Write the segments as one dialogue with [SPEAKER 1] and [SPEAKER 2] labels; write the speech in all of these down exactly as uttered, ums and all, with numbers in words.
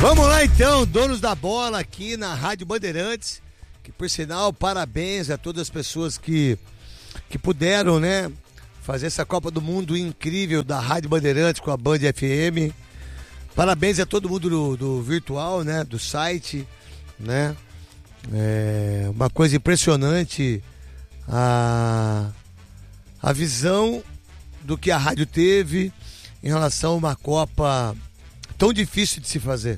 [SPEAKER 1] Vamos lá então, donos da bola aqui na Rádio Bandeirantes, que por sinal, parabéns a todas as pessoas que, que puderam, né, fazer essa Copa do Mundo incrível da Rádio Bandeirantes com a Band F M. Parabéns a todo mundo do, do virtual, né, do site, né, é uma coisa impressionante a, a visão do que a rádio teve em relação a uma Copa tão difícil de se fazer,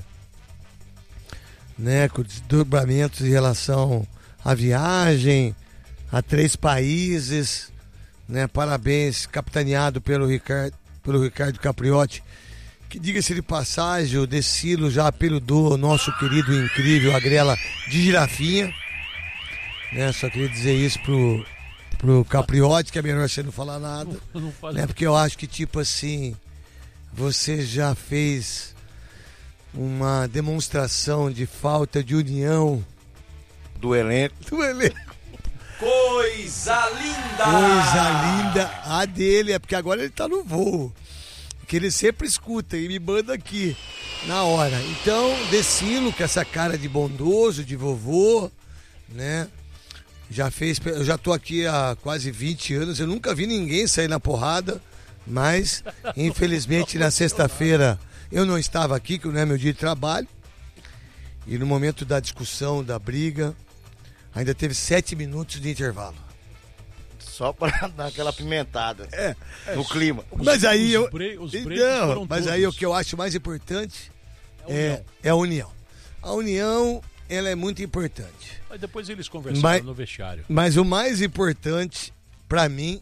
[SPEAKER 1] né, com desdobramentos em relação à viagem, a três países, né, parabéns, capitaneado pelo Ricardo, pelo Ricardo Capriotti, que, diga-se de passagem, o Decilo já apelidou o nosso querido e incrível Agrela de girafinha, né, só queria dizer isso pro, pro Capriotti, que é melhor você não falar nada,
[SPEAKER 2] não, não falei.
[SPEAKER 1] Né, porque eu acho que, tipo assim, você já fez uma demonstração de falta de união
[SPEAKER 3] do elenco.
[SPEAKER 1] Do elenco.
[SPEAKER 4] Coisa linda!
[SPEAKER 1] Coisa linda. A dele, é porque agora ele tá no voo. Que ele sempre escuta e me manda aqui na hora. Então, Decilo, com essa cara de bondoso, de vovô, né? Já fez. Eu já tô aqui há quase vinte anos. Eu nunca vi ninguém sair na porrada, mas, infelizmente, na sexta-feira eu não estava aqui, que não é meu dia de trabalho. E no momento da discussão, da briga, ainda teve sete minutos de intervalo.
[SPEAKER 3] Só para dar aquela pimentada
[SPEAKER 1] é,
[SPEAKER 3] no
[SPEAKER 1] é,
[SPEAKER 3] clima.
[SPEAKER 1] Mas
[SPEAKER 2] os,
[SPEAKER 1] aí
[SPEAKER 2] os
[SPEAKER 1] eu.
[SPEAKER 2] Bre, os
[SPEAKER 1] não, mas
[SPEAKER 2] todos.
[SPEAKER 1] aí o que eu acho mais importante
[SPEAKER 2] é,
[SPEAKER 1] é, é a união. A união, ela é muito importante.
[SPEAKER 2] Mas depois eles conversaram
[SPEAKER 1] mas,
[SPEAKER 2] no vestiário.
[SPEAKER 1] Mas o mais importante, para mim,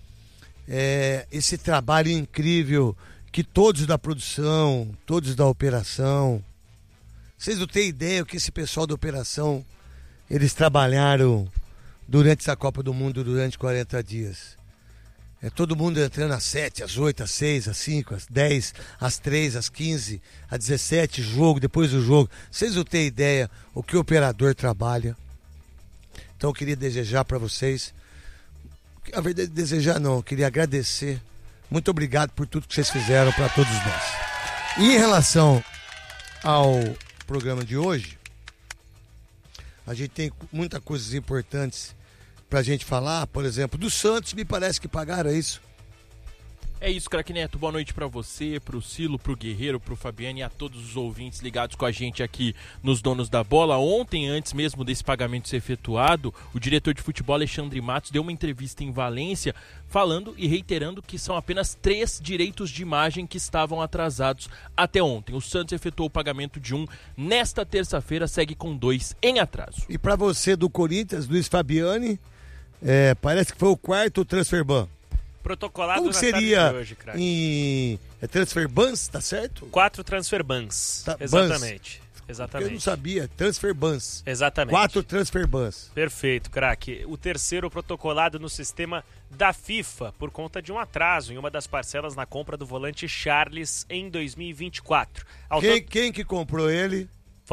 [SPEAKER 1] é esse trabalho incrível que todos da produção, todos da operação, vocês não têm ideia o que esse pessoal da operação, eles trabalharam durante essa Copa do Mundo, durante quarenta dias. É todo mundo entrando às sete, às oito, às seis, às cinco, às dez, às três, às quinze, às dezessete, jogo, depois do jogo. Vocês não têm ideia o que o operador trabalha. Então eu queria desejar para vocês, a verdade, desejar não, eu queria agradecer. Muito obrigado por tudo que vocês fizeram para todos nós. E em relação ao programa de hoje, a gente tem muitas coisas importantes pra gente falar. Por exemplo, do Santos, me parece que pagaram isso.
[SPEAKER 4] É isso, craque Neto. Boa noite pra você, pro Silo, pro Guerreiro, pro Fabiano e a todos os ouvintes ligados com a gente aqui nos Donos da Bola. Ontem, antes mesmo desse pagamento ser efetuado, o diretor de futebol Alexandre Matos deu uma entrevista em Valência falando e reiterando que são apenas três direitos de imagem que estavam atrasados até ontem. O Santos efetuou o pagamento de um. Nesta terça-feira segue com dois em atraso.
[SPEAKER 1] E pra você do Corinthians, Luiz Fabiani, é, parece que foi o quarto transfer ban.
[SPEAKER 5] Protocolado
[SPEAKER 1] Como
[SPEAKER 5] na
[SPEAKER 1] seria
[SPEAKER 5] tarde de hoje, craque.
[SPEAKER 1] Em é transfer bans, tá certo?
[SPEAKER 5] Quatro transfer bans.
[SPEAKER 1] Tá,
[SPEAKER 5] Exatamente.
[SPEAKER 1] Bans.
[SPEAKER 5] Exatamente.
[SPEAKER 1] Eu não sabia, transfer bans.
[SPEAKER 5] Exatamente.
[SPEAKER 1] Quatro transfer bans.
[SPEAKER 5] Perfeito, craque. O terceiro protocolado no sistema da FIFA por conta de um atraso em uma das parcelas na compra do volante Charles em dois mil e vinte e quatro. Ao
[SPEAKER 1] Quem,
[SPEAKER 5] to...
[SPEAKER 1] quem que comprou ele?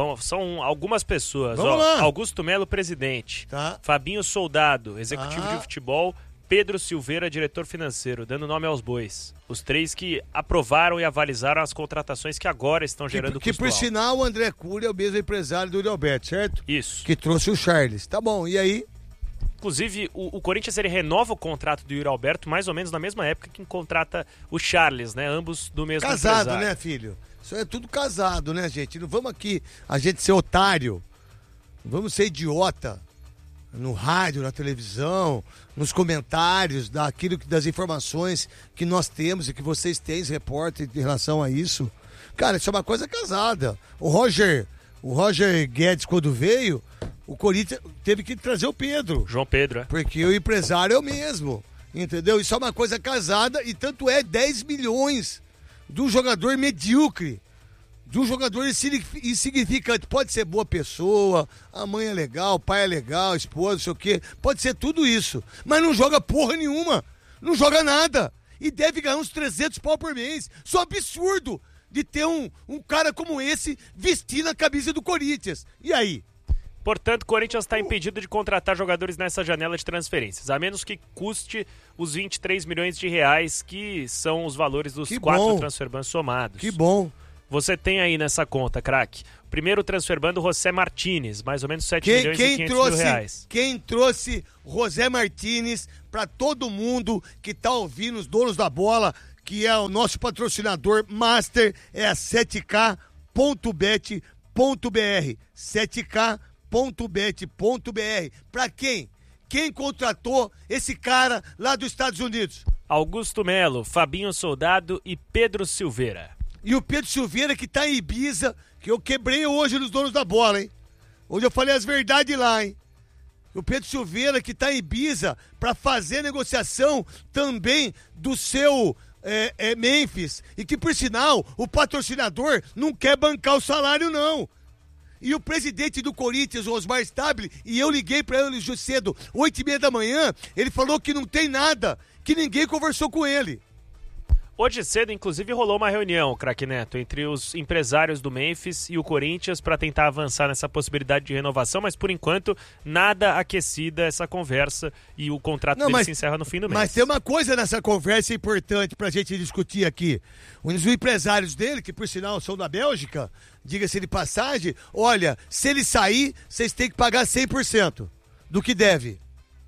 [SPEAKER 5] São algumas pessoas.
[SPEAKER 1] Vamos
[SPEAKER 5] Ó,
[SPEAKER 1] lá.
[SPEAKER 5] Augusto Melo, presidente.
[SPEAKER 1] Tá.
[SPEAKER 5] Fabinho Soldado, executivo
[SPEAKER 1] Ah.
[SPEAKER 5] de futebol. Pedro Silveira, diretor financeiro, dando nome aos bois. Os três que aprovaram e avalizaram as contratações que agora estão gerando
[SPEAKER 1] Que, que
[SPEAKER 5] custo
[SPEAKER 1] por
[SPEAKER 5] alto.
[SPEAKER 1] sinal o André Cury é o mesmo empresário do Yuri Alberto, certo?
[SPEAKER 5] Isso.
[SPEAKER 1] Que trouxe o Charles. Tá bom, e aí?
[SPEAKER 5] Inclusive, o, o Corinthians ele renova o contrato do Yuri Alberto mais ou menos na mesma época que contrata o Charles, né? Ambos do mesmo
[SPEAKER 1] Casado,
[SPEAKER 5] empresário.
[SPEAKER 1] né, filho? Isso é tudo casado, né, gente? Não vamos aqui a gente ser otário. Não vamos ser idiota no rádio, na televisão, nos comentários, daquilo que, das informações que nós temos e que vocês têm, repórter, em relação a isso. Cara, isso é uma coisa casada. O Roger, o Roger Guedes, quando veio, o Corinthians teve que trazer o Pedro.
[SPEAKER 5] João Pedro, é?
[SPEAKER 1] Porque o empresário é o mesmo, entendeu? Isso é uma coisa casada e tanto é dez milhões do jogador medíocre, do jogador insignificante. Pode ser boa pessoa, a mãe é legal, o pai é legal, a esposa, não sei o quê. Pode ser tudo isso. Mas não joga porra nenhuma. Não joga nada. E deve ganhar uns trezentos pau por mês. Isso é um absurdo de ter um, um cara como esse vestindo a camisa do Corinthians. E aí?
[SPEAKER 5] Portanto, o Corinthians está impedido de contratar jogadores nessa janela de transferências, a menos que custe os vinte e três milhões de reais, que são os valores dos
[SPEAKER 1] Que
[SPEAKER 5] quatro
[SPEAKER 1] bom.
[SPEAKER 5] transfer bans somados.
[SPEAKER 1] Que bom.
[SPEAKER 5] Você tem aí nessa conta, craque, primeiro transfer ban do José Martínez, mais ou menos sete
[SPEAKER 1] Quem,
[SPEAKER 5] milhões
[SPEAKER 1] quem
[SPEAKER 5] e quinhentos
[SPEAKER 1] trouxe,
[SPEAKER 5] mil reais.
[SPEAKER 1] Quem trouxe José Martínez para todo mundo que tá ouvindo, os donos da bola, que é o nosso patrocinador master, é a sete K ponto bet ponto b r. sete K ponto bet ponto b r. Para quem? Quem contratou esse cara lá dos Estados Unidos?
[SPEAKER 5] Augusto Melo, Fabinho Soldado e Pedro Silveira.
[SPEAKER 1] E o Pedro Silveira que tá em Ibiza, que eu quebrei hoje nos donos da bola, hein? Hoje eu falei as verdades lá, hein? O Pedro Silveira que tá em Ibiza pra fazer negociação também do seu é, é, Memphis. E que, por sinal, o patrocinador não quer bancar o salário, não. E o presidente do Corinthians, o Osmar Stabile, e eu liguei pra ele hoje cedo, oito e meia da manhã, ele falou que não tem nada, que ninguém conversou com ele.
[SPEAKER 5] Hoje cedo, inclusive, rolou uma reunião, craque Neto, entre os empresários do Memphis e o Corinthians para tentar avançar nessa possibilidade de renovação, mas por enquanto nada aquecida essa conversa e o contrato
[SPEAKER 1] Não,
[SPEAKER 5] dele
[SPEAKER 1] mas,
[SPEAKER 5] se encerra no fim do mês.
[SPEAKER 1] Mas tem uma coisa nessa conversa importante pra gente discutir aqui. Os empresários dele, que por sinal são da Bélgica, diga-se de passagem, olha, se ele sair, vocês têm que pagar cem por cento do que deve.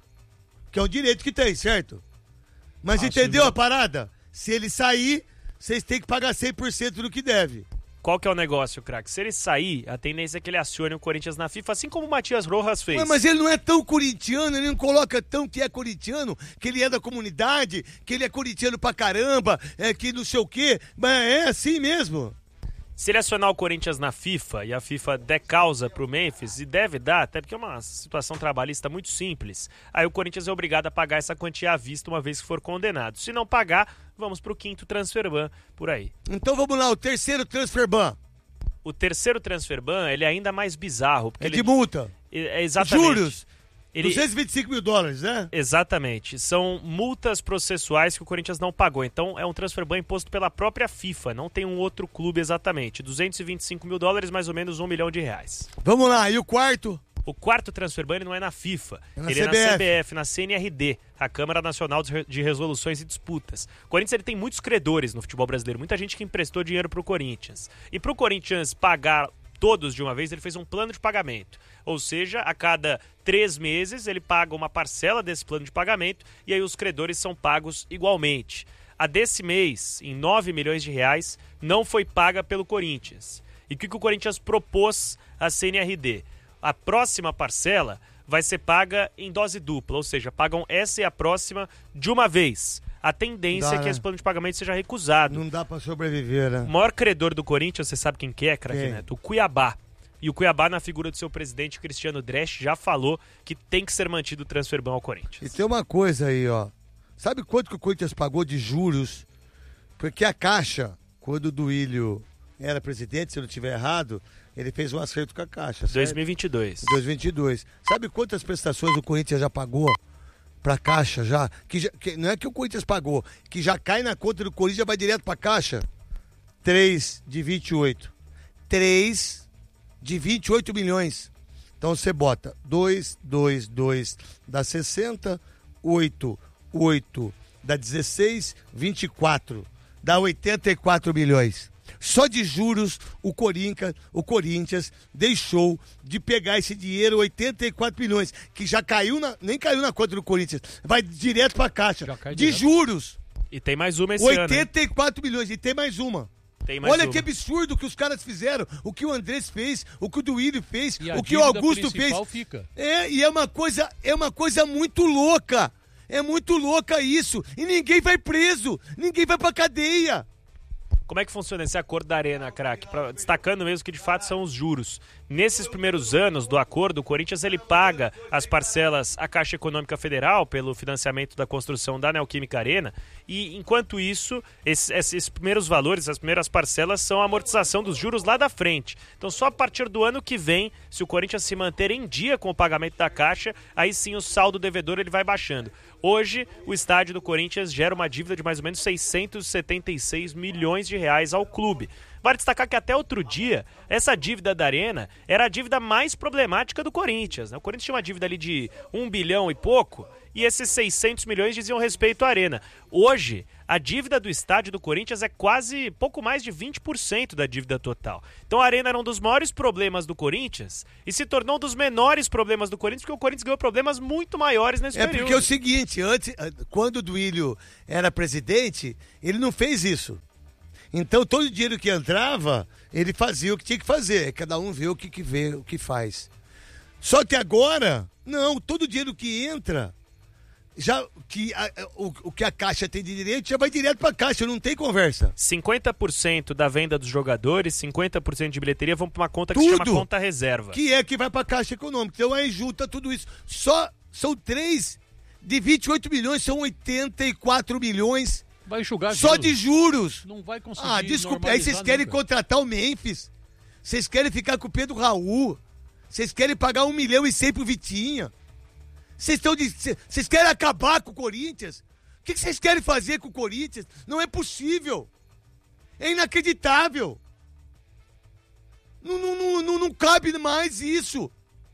[SPEAKER 1] Que é o direito que tem, certo? Mas
[SPEAKER 4] Ah,
[SPEAKER 1] entendeu
[SPEAKER 4] sim,
[SPEAKER 1] a parada? Se ele sair, vocês têm que pagar cem por cento do que deve.
[SPEAKER 5] Qual que é o negócio, craque? Se ele sair, a tendência é que ele acione o Corinthians na FIFA, assim como o Matias Rojas fez.
[SPEAKER 1] Mas, mas ele não é tão corintiano, ele não coloca tão que é corintiano, que ele é da comunidade, que ele é corintiano pra caramba, é que não sei o quê. Mas é assim mesmo.
[SPEAKER 5] Se ele acionar o Corinthians na FIFA e a FIFA der causa pro Memphis, e deve dar, até porque é uma situação trabalhista muito simples, aí o Corinthians é obrigado a pagar essa quantia à vista uma vez que for condenado. Se não pagar, vamos pro quinto transfer ban por aí.
[SPEAKER 1] Então vamos lá, o terceiro transfer ban.
[SPEAKER 5] O terceiro transfer ban, ele é ainda mais bizarro. Porque
[SPEAKER 1] É
[SPEAKER 5] ele...
[SPEAKER 1] de multa.
[SPEAKER 5] É exatamente.
[SPEAKER 1] Juros.
[SPEAKER 5] Ele...
[SPEAKER 1] duzentos e vinte e cinco mil dólares, né?
[SPEAKER 5] Exatamente. São multas processuais que o Corinthians não pagou. Então é um transfer ban imposto pela própria FIFA. Não tem um outro clube exatamente. duzentos e vinte e cinco mil dólares, mais ou menos um milhão de reais.
[SPEAKER 1] Vamos lá, e o quarto?
[SPEAKER 5] O quarto transfer ban ele não é na FIFA.
[SPEAKER 1] É na
[SPEAKER 5] ele
[SPEAKER 1] C B F.
[SPEAKER 5] é na C B F, na C N R D, a Câmara Nacional de Resoluções e Disputas. O Corinthians ele tem muitos credores no futebol brasileiro. Muita gente que emprestou dinheiro pro Corinthians. E pro Corinthians pagar todos de uma vez, ele fez um plano de pagamento. Ou seja, a cada três meses ele paga uma parcela desse plano de pagamento e aí os credores são pagos igualmente. A desse mês, em nove milhões de reais, não foi paga pelo Corinthians. E o que, que o Corinthians propôs à C N R D? A próxima parcela vai ser paga em dose dupla, ou seja, pagam essa e a próxima de uma vez. A tendência
[SPEAKER 1] Dá,
[SPEAKER 5] é que
[SPEAKER 1] né?
[SPEAKER 5] esse plano de pagamento seja recusado.
[SPEAKER 1] Não dá pra sobreviver, né?
[SPEAKER 5] O maior credor do Corinthians, você sabe quem que é, craque
[SPEAKER 1] Quem?
[SPEAKER 5] Neto? O Cuiabá. E o Cuiabá, na figura do seu presidente, Cristiano Dresch, já falou que tem que ser mantido o transfer ban ao
[SPEAKER 1] E
[SPEAKER 5] Corinthians.
[SPEAKER 1] tem uma coisa aí, ó. Sabe quanto que o Corinthians pagou de juros? Porque a Caixa, quando o Duílio era presidente, se eu não estiver errado, ele fez um acerto com a Caixa, certo?
[SPEAKER 5] dois mil e vinte e dois.
[SPEAKER 1] dois mil e vinte e dois. Sabe quantas prestações o Corinthians já pagou pra Caixa já? Que, já, que não é que o Corinthians pagou, que já cai na conta do Corinthians e vai direto pra Caixa? três de vinte e oito. três de vinte e oito milhões. Então você bota dois, dois, dois dá sessenta, oito, oito dá dezesseis, vinte e quatro dá oitenta e quatro milhões. Só de juros o Corinthians, o Corinthians deixou de pegar esse dinheiro, oitenta e quatro milhões, que já caiu na, nem caiu na conta do Corinthians, vai direto pra Caixa.
[SPEAKER 4] Já cai
[SPEAKER 1] De
[SPEAKER 4] direto.
[SPEAKER 1] juros,
[SPEAKER 5] E tem mais uma esse ano. hein?
[SPEAKER 1] oitenta e quatro milhões, e tem mais uma.
[SPEAKER 5] Tem mais
[SPEAKER 1] Olha
[SPEAKER 5] uma.
[SPEAKER 1] que absurdo que os caras fizeram, o que o Andrés fez, o que o Duílio fez,
[SPEAKER 4] E a
[SPEAKER 1] o que o
[SPEAKER 4] dívida
[SPEAKER 1] Augusto fez.
[SPEAKER 4] principal fica.
[SPEAKER 1] É, e é uma coisa, é uma coisa muito louca. É muito louca isso. E ninguém vai preso, ninguém vai pra cadeia.
[SPEAKER 5] Como é que funciona esse acordo da Arena, craque? Pra- Destacando mesmo que de fato são os juros. Nesses primeiros anos do acordo, o Corinthians ele paga as parcelas à Caixa Econômica Federal pelo financiamento da construção da Neoquímica Arena e, enquanto isso, esses, esses primeiros valores, as primeiras parcelas são a amortização dos juros lá da frente. Então só a partir do ano que vem, se o Corinthians se manter em dia com o pagamento da Caixa, aí sim o saldo devedor ele vai baixando. Hoje, o estádio do Corinthians gera uma dívida de mais ou menos seiscentos e setenta e seis milhões de reais ao clube. Vale destacar que até outro dia, essa dívida da Arena era a dívida mais problemática do Corinthians. Né? O Corinthians tinha uma dívida ali de um bilhão e pouco, e esses seiscentos milhões diziam respeito à Arena. Hoje, a dívida do estádio do Corinthians é quase pouco mais de vinte por cento da dívida total. Então a Arena era um dos maiores problemas do Corinthians e se tornou um dos menores problemas do Corinthians, porque o Corinthians ganhou problemas muito maiores nesse
[SPEAKER 1] É
[SPEAKER 5] período.
[SPEAKER 1] porque é o seguinte, antes, quando o Duílio era presidente, ele não fez isso. Então todo o dinheiro que entrava, ele fazia o que tinha que fazer. Cada um vê o que, que vê, o que faz. Só que agora, não, todo o dinheiro que entra, já que a, o, o que a Caixa tem de direito, já vai direto pra Caixa, não tem conversa.
[SPEAKER 5] cinquenta por cento da venda dos jogadores, cinquenta por cento de bilheteria vão pra uma conta que
[SPEAKER 1] Tudo.
[SPEAKER 5] se chama conta reserva.
[SPEAKER 1] Que é que vai pra Caixa Econômica. Então aí junta tudo isso. Só são três de vinte e oito milhões, são oitenta e quatro milhões.
[SPEAKER 2] Vai enxugar
[SPEAKER 1] Só
[SPEAKER 2] juros.
[SPEAKER 1] de juros.
[SPEAKER 2] Não vai conseguir.
[SPEAKER 1] Ah, desculpa, aí vocês
[SPEAKER 2] normalizar
[SPEAKER 1] querem
[SPEAKER 2] nunca.
[SPEAKER 1] contratar o Memphis. Vocês querem ficar com o Pedro Raul. Vocês querem pagar um milhão e cem pro Vitinha. Vocês estão de. Vocês querem acabar com o Corinthians? O que vocês querem fazer com o Corinthians? Não é possível. É inacreditável. Não, não, não, não, não cabe mais isso.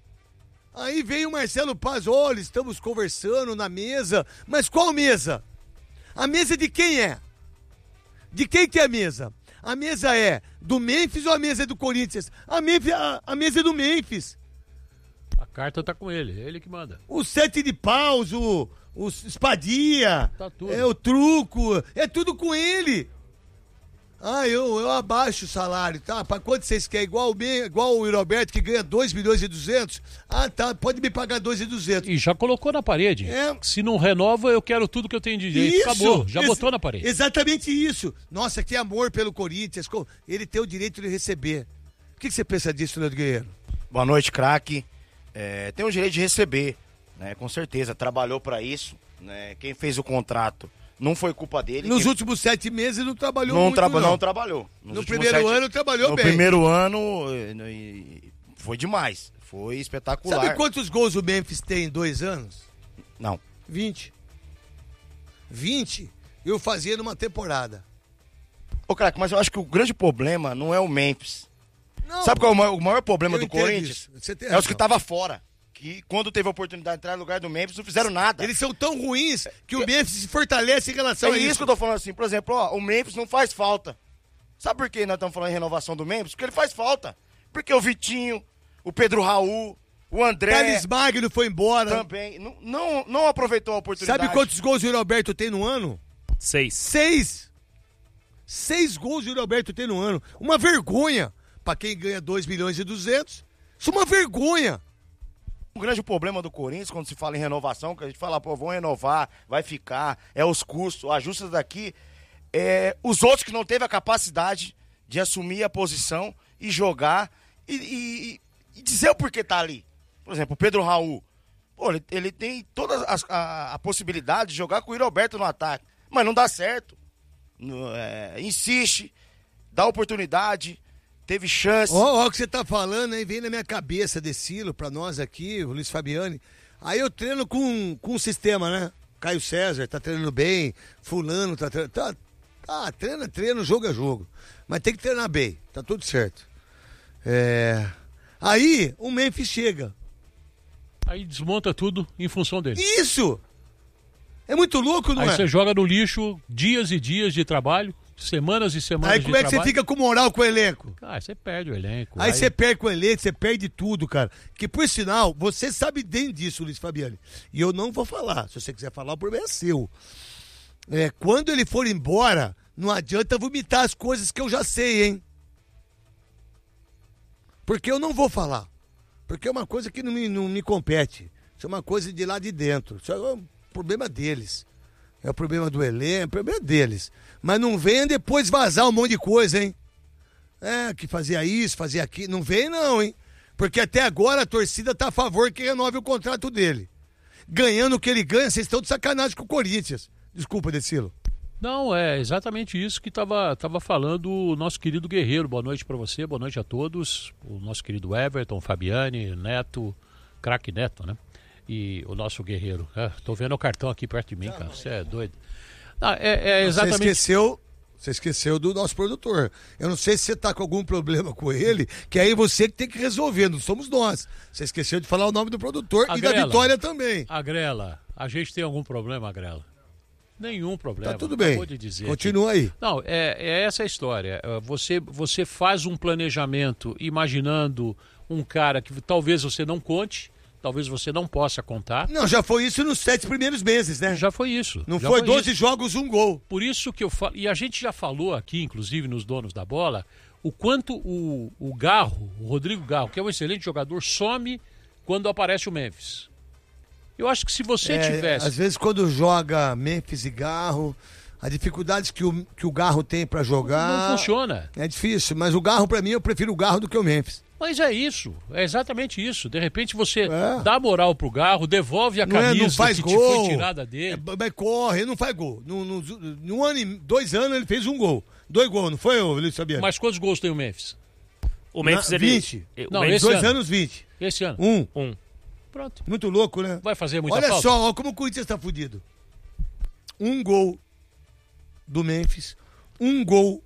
[SPEAKER 1] Aí veio o Marcelo Paz, olha, estamos conversando na mesa. Mas qual mesa? A mesa de quem é? De quem que é a mesa? A mesa é do Memphis ou a mesa é do Corinthians? A, Memphis, a, a mesa é do Memphis.
[SPEAKER 2] A carta tá com ele, ele que manda.
[SPEAKER 1] O sete de paus, o, o espadia,
[SPEAKER 2] Tá tudo.
[SPEAKER 1] é o truco, é tudo com ele. Ah, eu, eu abaixo o salário, tá? Pra quanto vocês querem? Igual o, Me- igual o Roberto que ganha dois milhões e duzentos? Ah, tá, pode me pagar dois milhões e duzentos.
[SPEAKER 2] E já colocou na parede.
[SPEAKER 1] É.
[SPEAKER 2] Se não renova, eu quero tudo que eu tenho de direito.
[SPEAKER 1] Isso!
[SPEAKER 2] Acabou, já
[SPEAKER 1] Ex-
[SPEAKER 2] botou na parede.
[SPEAKER 1] Exatamente isso. Nossa, que amor pelo Corinthians. co- Ele tem o direito de receber. O que, que você pensa disso, Leandro Guerreiro?
[SPEAKER 3] Boa noite, craque. É, tem o direito de receber, né? Com certeza, trabalhou pra isso, né? Quem fez o contrato não foi culpa dele.
[SPEAKER 1] Nos
[SPEAKER 3] quem...
[SPEAKER 1] últimos sete meses não trabalhou
[SPEAKER 3] não,
[SPEAKER 1] muito,
[SPEAKER 3] traba...
[SPEAKER 1] não.
[SPEAKER 3] não trabalhou. Nos
[SPEAKER 1] No
[SPEAKER 3] últimos
[SPEAKER 1] primeiro
[SPEAKER 3] sete-
[SPEAKER 1] ano trabalhou
[SPEAKER 3] no
[SPEAKER 1] bem.
[SPEAKER 3] primeiro ano eh, e- foi demais. Foi espetacular.
[SPEAKER 1] Sabe quantos gols o Memphis tem em dois anos?
[SPEAKER 3] Não.
[SPEAKER 1] vinte. vinte eu fazia numa temporada.
[SPEAKER 3] Ô, craque, mas eu acho que o grande problema não é o Memphis.
[SPEAKER 1] Não,
[SPEAKER 3] Sabe qual é o maior, o maior problema
[SPEAKER 1] eu
[SPEAKER 3] do
[SPEAKER 1] entendo
[SPEAKER 3] Corinthians?
[SPEAKER 1] isso. Você tem
[SPEAKER 3] É os
[SPEAKER 1] razão.
[SPEAKER 3] que estavam fora. Que quando teve a oportunidade de entrar no lugar do Memphis, não fizeram nada.
[SPEAKER 1] Eles são tão ruins que o Memphis se fortalece em relação
[SPEAKER 3] É
[SPEAKER 1] a
[SPEAKER 3] isso
[SPEAKER 1] isso.
[SPEAKER 3] que eu tô falando assim. Por exemplo, ó, o Memphis não faz falta. Sabe por que nós estamos falando em renovação do Memphis? Porque ele faz falta. Porque o Vitinho, o Pedro Raul, o André
[SPEAKER 1] Thales Magno foi embora.
[SPEAKER 3] também não, não, não aproveitou a oportunidade.
[SPEAKER 1] Sabe quantos gols o Roberto tem no ano?
[SPEAKER 5] Seis.
[SPEAKER 1] Seis. Seis gols o Roberto tem no ano. Uma vergonha. Pra quem ganha dois milhões e duzentos. Isso é uma vergonha.
[SPEAKER 3] O grande problema do Corinthians, quando se fala em renovação, que a gente fala, pô, vão renovar, vai ficar, é os custos, ajustes daqui. É, os outros que não teve a capacidade de assumir a posição e jogar e, e- e dizer o porquê tá ali. Por exemplo, o Pedro Raul. Pô, ele, ele tem toda as- a, a possibilidade de jogar com o Roberto no ataque, mas não dá certo. No- é, insiste, dá oportunidade, teve chance.
[SPEAKER 1] Ó, ó o que você tá falando aí, vem na minha cabeça, Decilo, pra nós aqui, o Luiz Fabiani. Aí eu treino com, com um sistema, né? Caio César tá treinando bem, fulano tá treinando... Tá, tá, treina, treina, jogo é jogo. Mas tem que treinar bem, tá tudo certo. É... Aí o Memphis chega.
[SPEAKER 2] Aí desmonta tudo em função dele.
[SPEAKER 1] Isso! É muito louco, não
[SPEAKER 2] Aí
[SPEAKER 1] é?
[SPEAKER 2] você joga no lixo dias e dias de trabalho, semanas e semanas
[SPEAKER 1] Aí
[SPEAKER 2] de
[SPEAKER 1] como é que
[SPEAKER 2] trabalho.
[SPEAKER 1] você fica com moral com o elenco?
[SPEAKER 2] Ah, você perde o elenco.
[SPEAKER 1] Aí você perde com o elenco, você perde tudo, cara. Que por sinal, você sabe bem disso, Luiz Fabiani. E eu não vou falar. Se você quiser falar, o problema é seu. É, quando ele for embora, não adianta vomitar as coisas que eu já sei, hein? Porque eu não vou falar. Porque é uma coisa que não me, não me compete. Isso é uma coisa de lá de dentro. Isso é um problema deles. É o problema do elenco, é o problema deles. Mas não venha depois vazar um monte de coisa, hein? É, que fazia isso, fazia aquilo. Não vem não, hein? Porque até agora a torcida tá a favor que renove o contrato dele. Ganhando o que ele ganha, vocês estão de sacanagem com o Corinthians. Desculpa, Decilo.
[SPEAKER 2] Não, é exatamente isso que estava tava falando o nosso querido Guerreiro. Boa noite para você, boa noite a todos. O nosso querido Everton, Fabiane, Neto, craque Neto, né? E o nosso Guerreiro. É, tô vendo o cartão aqui perto de mim, cara. Você é doido. Não, é, é exatamente...
[SPEAKER 1] Você esqueceu, você esqueceu do nosso produtor. Eu não sei se você tá com algum problema com ele, que aí você que tem que resolver, não somos nós. Você esqueceu de falar o nome do produtor
[SPEAKER 2] A
[SPEAKER 1] e da
[SPEAKER 2] Grela.
[SPEAKER 1] Vitória também.
[SPEAKER 2] A Grela, A gente tem algum problema, Grela? Nenhum problema.
[SPEAKER 1] Tá tudo bem.
[SPEAKER 2] De dizer
[SPEAKER 1] Continua
[SPEAKER 2] aqui.
[SPEAKER 1] aí.
[SPEAKER 2] Não, é, é essa a história. Você, você faz um planejamento imaginando um cara que talvez você não conte, talvez você não possa contar.
[SPEAKER 1] Não, já foi isso nos sete primeiros meses, né?
[SPEAKER 2] Já foi isso.
[SPEAKER 1] Não
[SPEAKER 2] já
[SPEAKER 1] foi,
[SPEAKER 2] foi
[SPEAKER 1] doze
[SPEAKER 2] isso.
[SPEAKER 1] jogos, um gol.
[SPEAKER 2] Por isso que eu falo, e a gente já falou aqui, inclusive nos donos da bola, o quanto o, o Garro, o Rodrigo Garro, que é um excelente jogador, some quando aparece o Memphis. Eu acho que se você
[SPEAKER 1] É,
[SPEAKER 2] tivesse...
[SPEAKER 1] Às vezes quando joga Memphis e Garro, a dificuldade que o, que o Garro tem pra jogar...
[SPEAKER 2] Não funciona.
[SPEAKER 1] É difícil, mas o Garro, pra mim, eu prefiro o Garro do que o Memphis.
[SPEAKER 2] Mas é isso, é exatamente isso. De repente você
[SPEAKER 1] É.
[SPEAKER 2] dá moral pro Garro, devolve a
[SPEAKER 1] Não, é,
[SPEAKER 2] camisa
[SPEAKER 1] não faz
[SPEAKER 2] que
[SPEAKER 1] gol.
[SPEAKER 2] te foi tirada
[SPEAKER 1] É,
[SPEAKER 2] dele.
[SPEAKER 1] mas corre, não faz gol. No, no, no ano, e- dois anos ele fez um gol. Dois gols, não foi, ô, Luiz Fabiano?
[SPEAKER 2] Mas quantos gols tem o Memphis?
[SPEAKER 5] O Memphis,
[SPEAKER 1] Na-
[SPEAKER 5] ele...
[SPEAKER 1] vinte.
[SPEAKER 5] o
[SPEAKER 2] Não,
[SPEAKER 5] Memphis-
[SPEAKER 2] esse
[SPEAKER 1] Dois
[SPEAKER 2] ano.
[SPEAKER 1] anos, vinte.
[SPEAKER 2] Esse ano.
[SPEAKER 1] Um.
[SPEAKER 5] Um.
[SPEAKER 2] Pronto.
[SPEAKER 1] Muito louco, né?
[SPEAKER 2] Vai fazer muita
[SPEAKER 1] Olha
[SPEAKER 2] falta?
[SPEAKER 1] só, ó, como o Corinthians tá fudido. Um gol do Memphis, um gol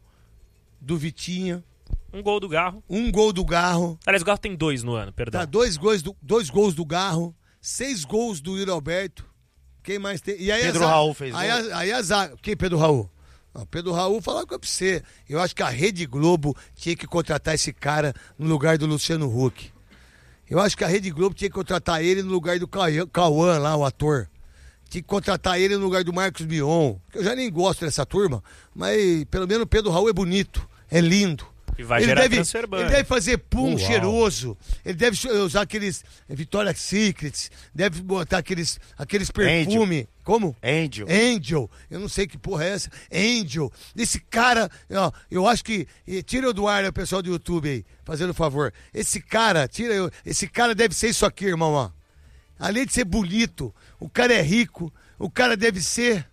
[SPEAKER 1] do Vitinha,
[SPEAKER 5] Um gol do Garro.
[SPEAKER 1] um gol do Garro,
[SPEAKER 5] Aliás, o Garro tem dois no ano, perdão.
[SPEAKER 1] tá, dois, gols do, dois gols do Garro, seis gols do Yuri Alberto. Quem mais tem? E aí
[SPEAKER 3] Pedro
[SPEAKER 1] a zaga-
[SPEAKER 3] Raul fez
[SPEAKER 1] aí
[SPEAKER 3] gol.
[SPEAKER 1] a, aí a zaga. Quem, Pedro Raul? Não, Pedro Raul, falar com você. Eu acho que a Rede Globo tinha que contratar esse cara no lugar do Luciano Huck. Eu acho que a Rede Globo tinha que contratar ele no lugar do Cauã- Cauã lá, o ator. Tinha que contratar ele no lugar do Marcos Mion. Que eu já nem gosto dessa turma, mas pelo menos o Pedro Raul é bonito, é lindo.
[SPEAKER 5] E vai
[SPEAKER 1] ele
[SPEAKER 5] gerar
[SPEAKER 1] deve,
[SPEAKER 5] transfer ban.
[SPEAKER 1] ele deve fazer pum
[SPEAKER 2] Uau.
[SPEAKER 1] cheiroso. Ele deve usar aqueles Victoria's Secrets. Deve botar aqueles, aqueles perfume. Como?
[SPEAKER 3] Angel.
[SPEAKER 1] Angel. Eu não sei que porra é essa. Angel. Esse cara, ó, eu acho que. e Tira o do ar, o pessoal do YouTube aí, fazendo favor. Esse cara, tira eu. Esse cara deve ser isso aqui, irmão, ó. Além de ser bonito, o cara é rico, o cara deve ser.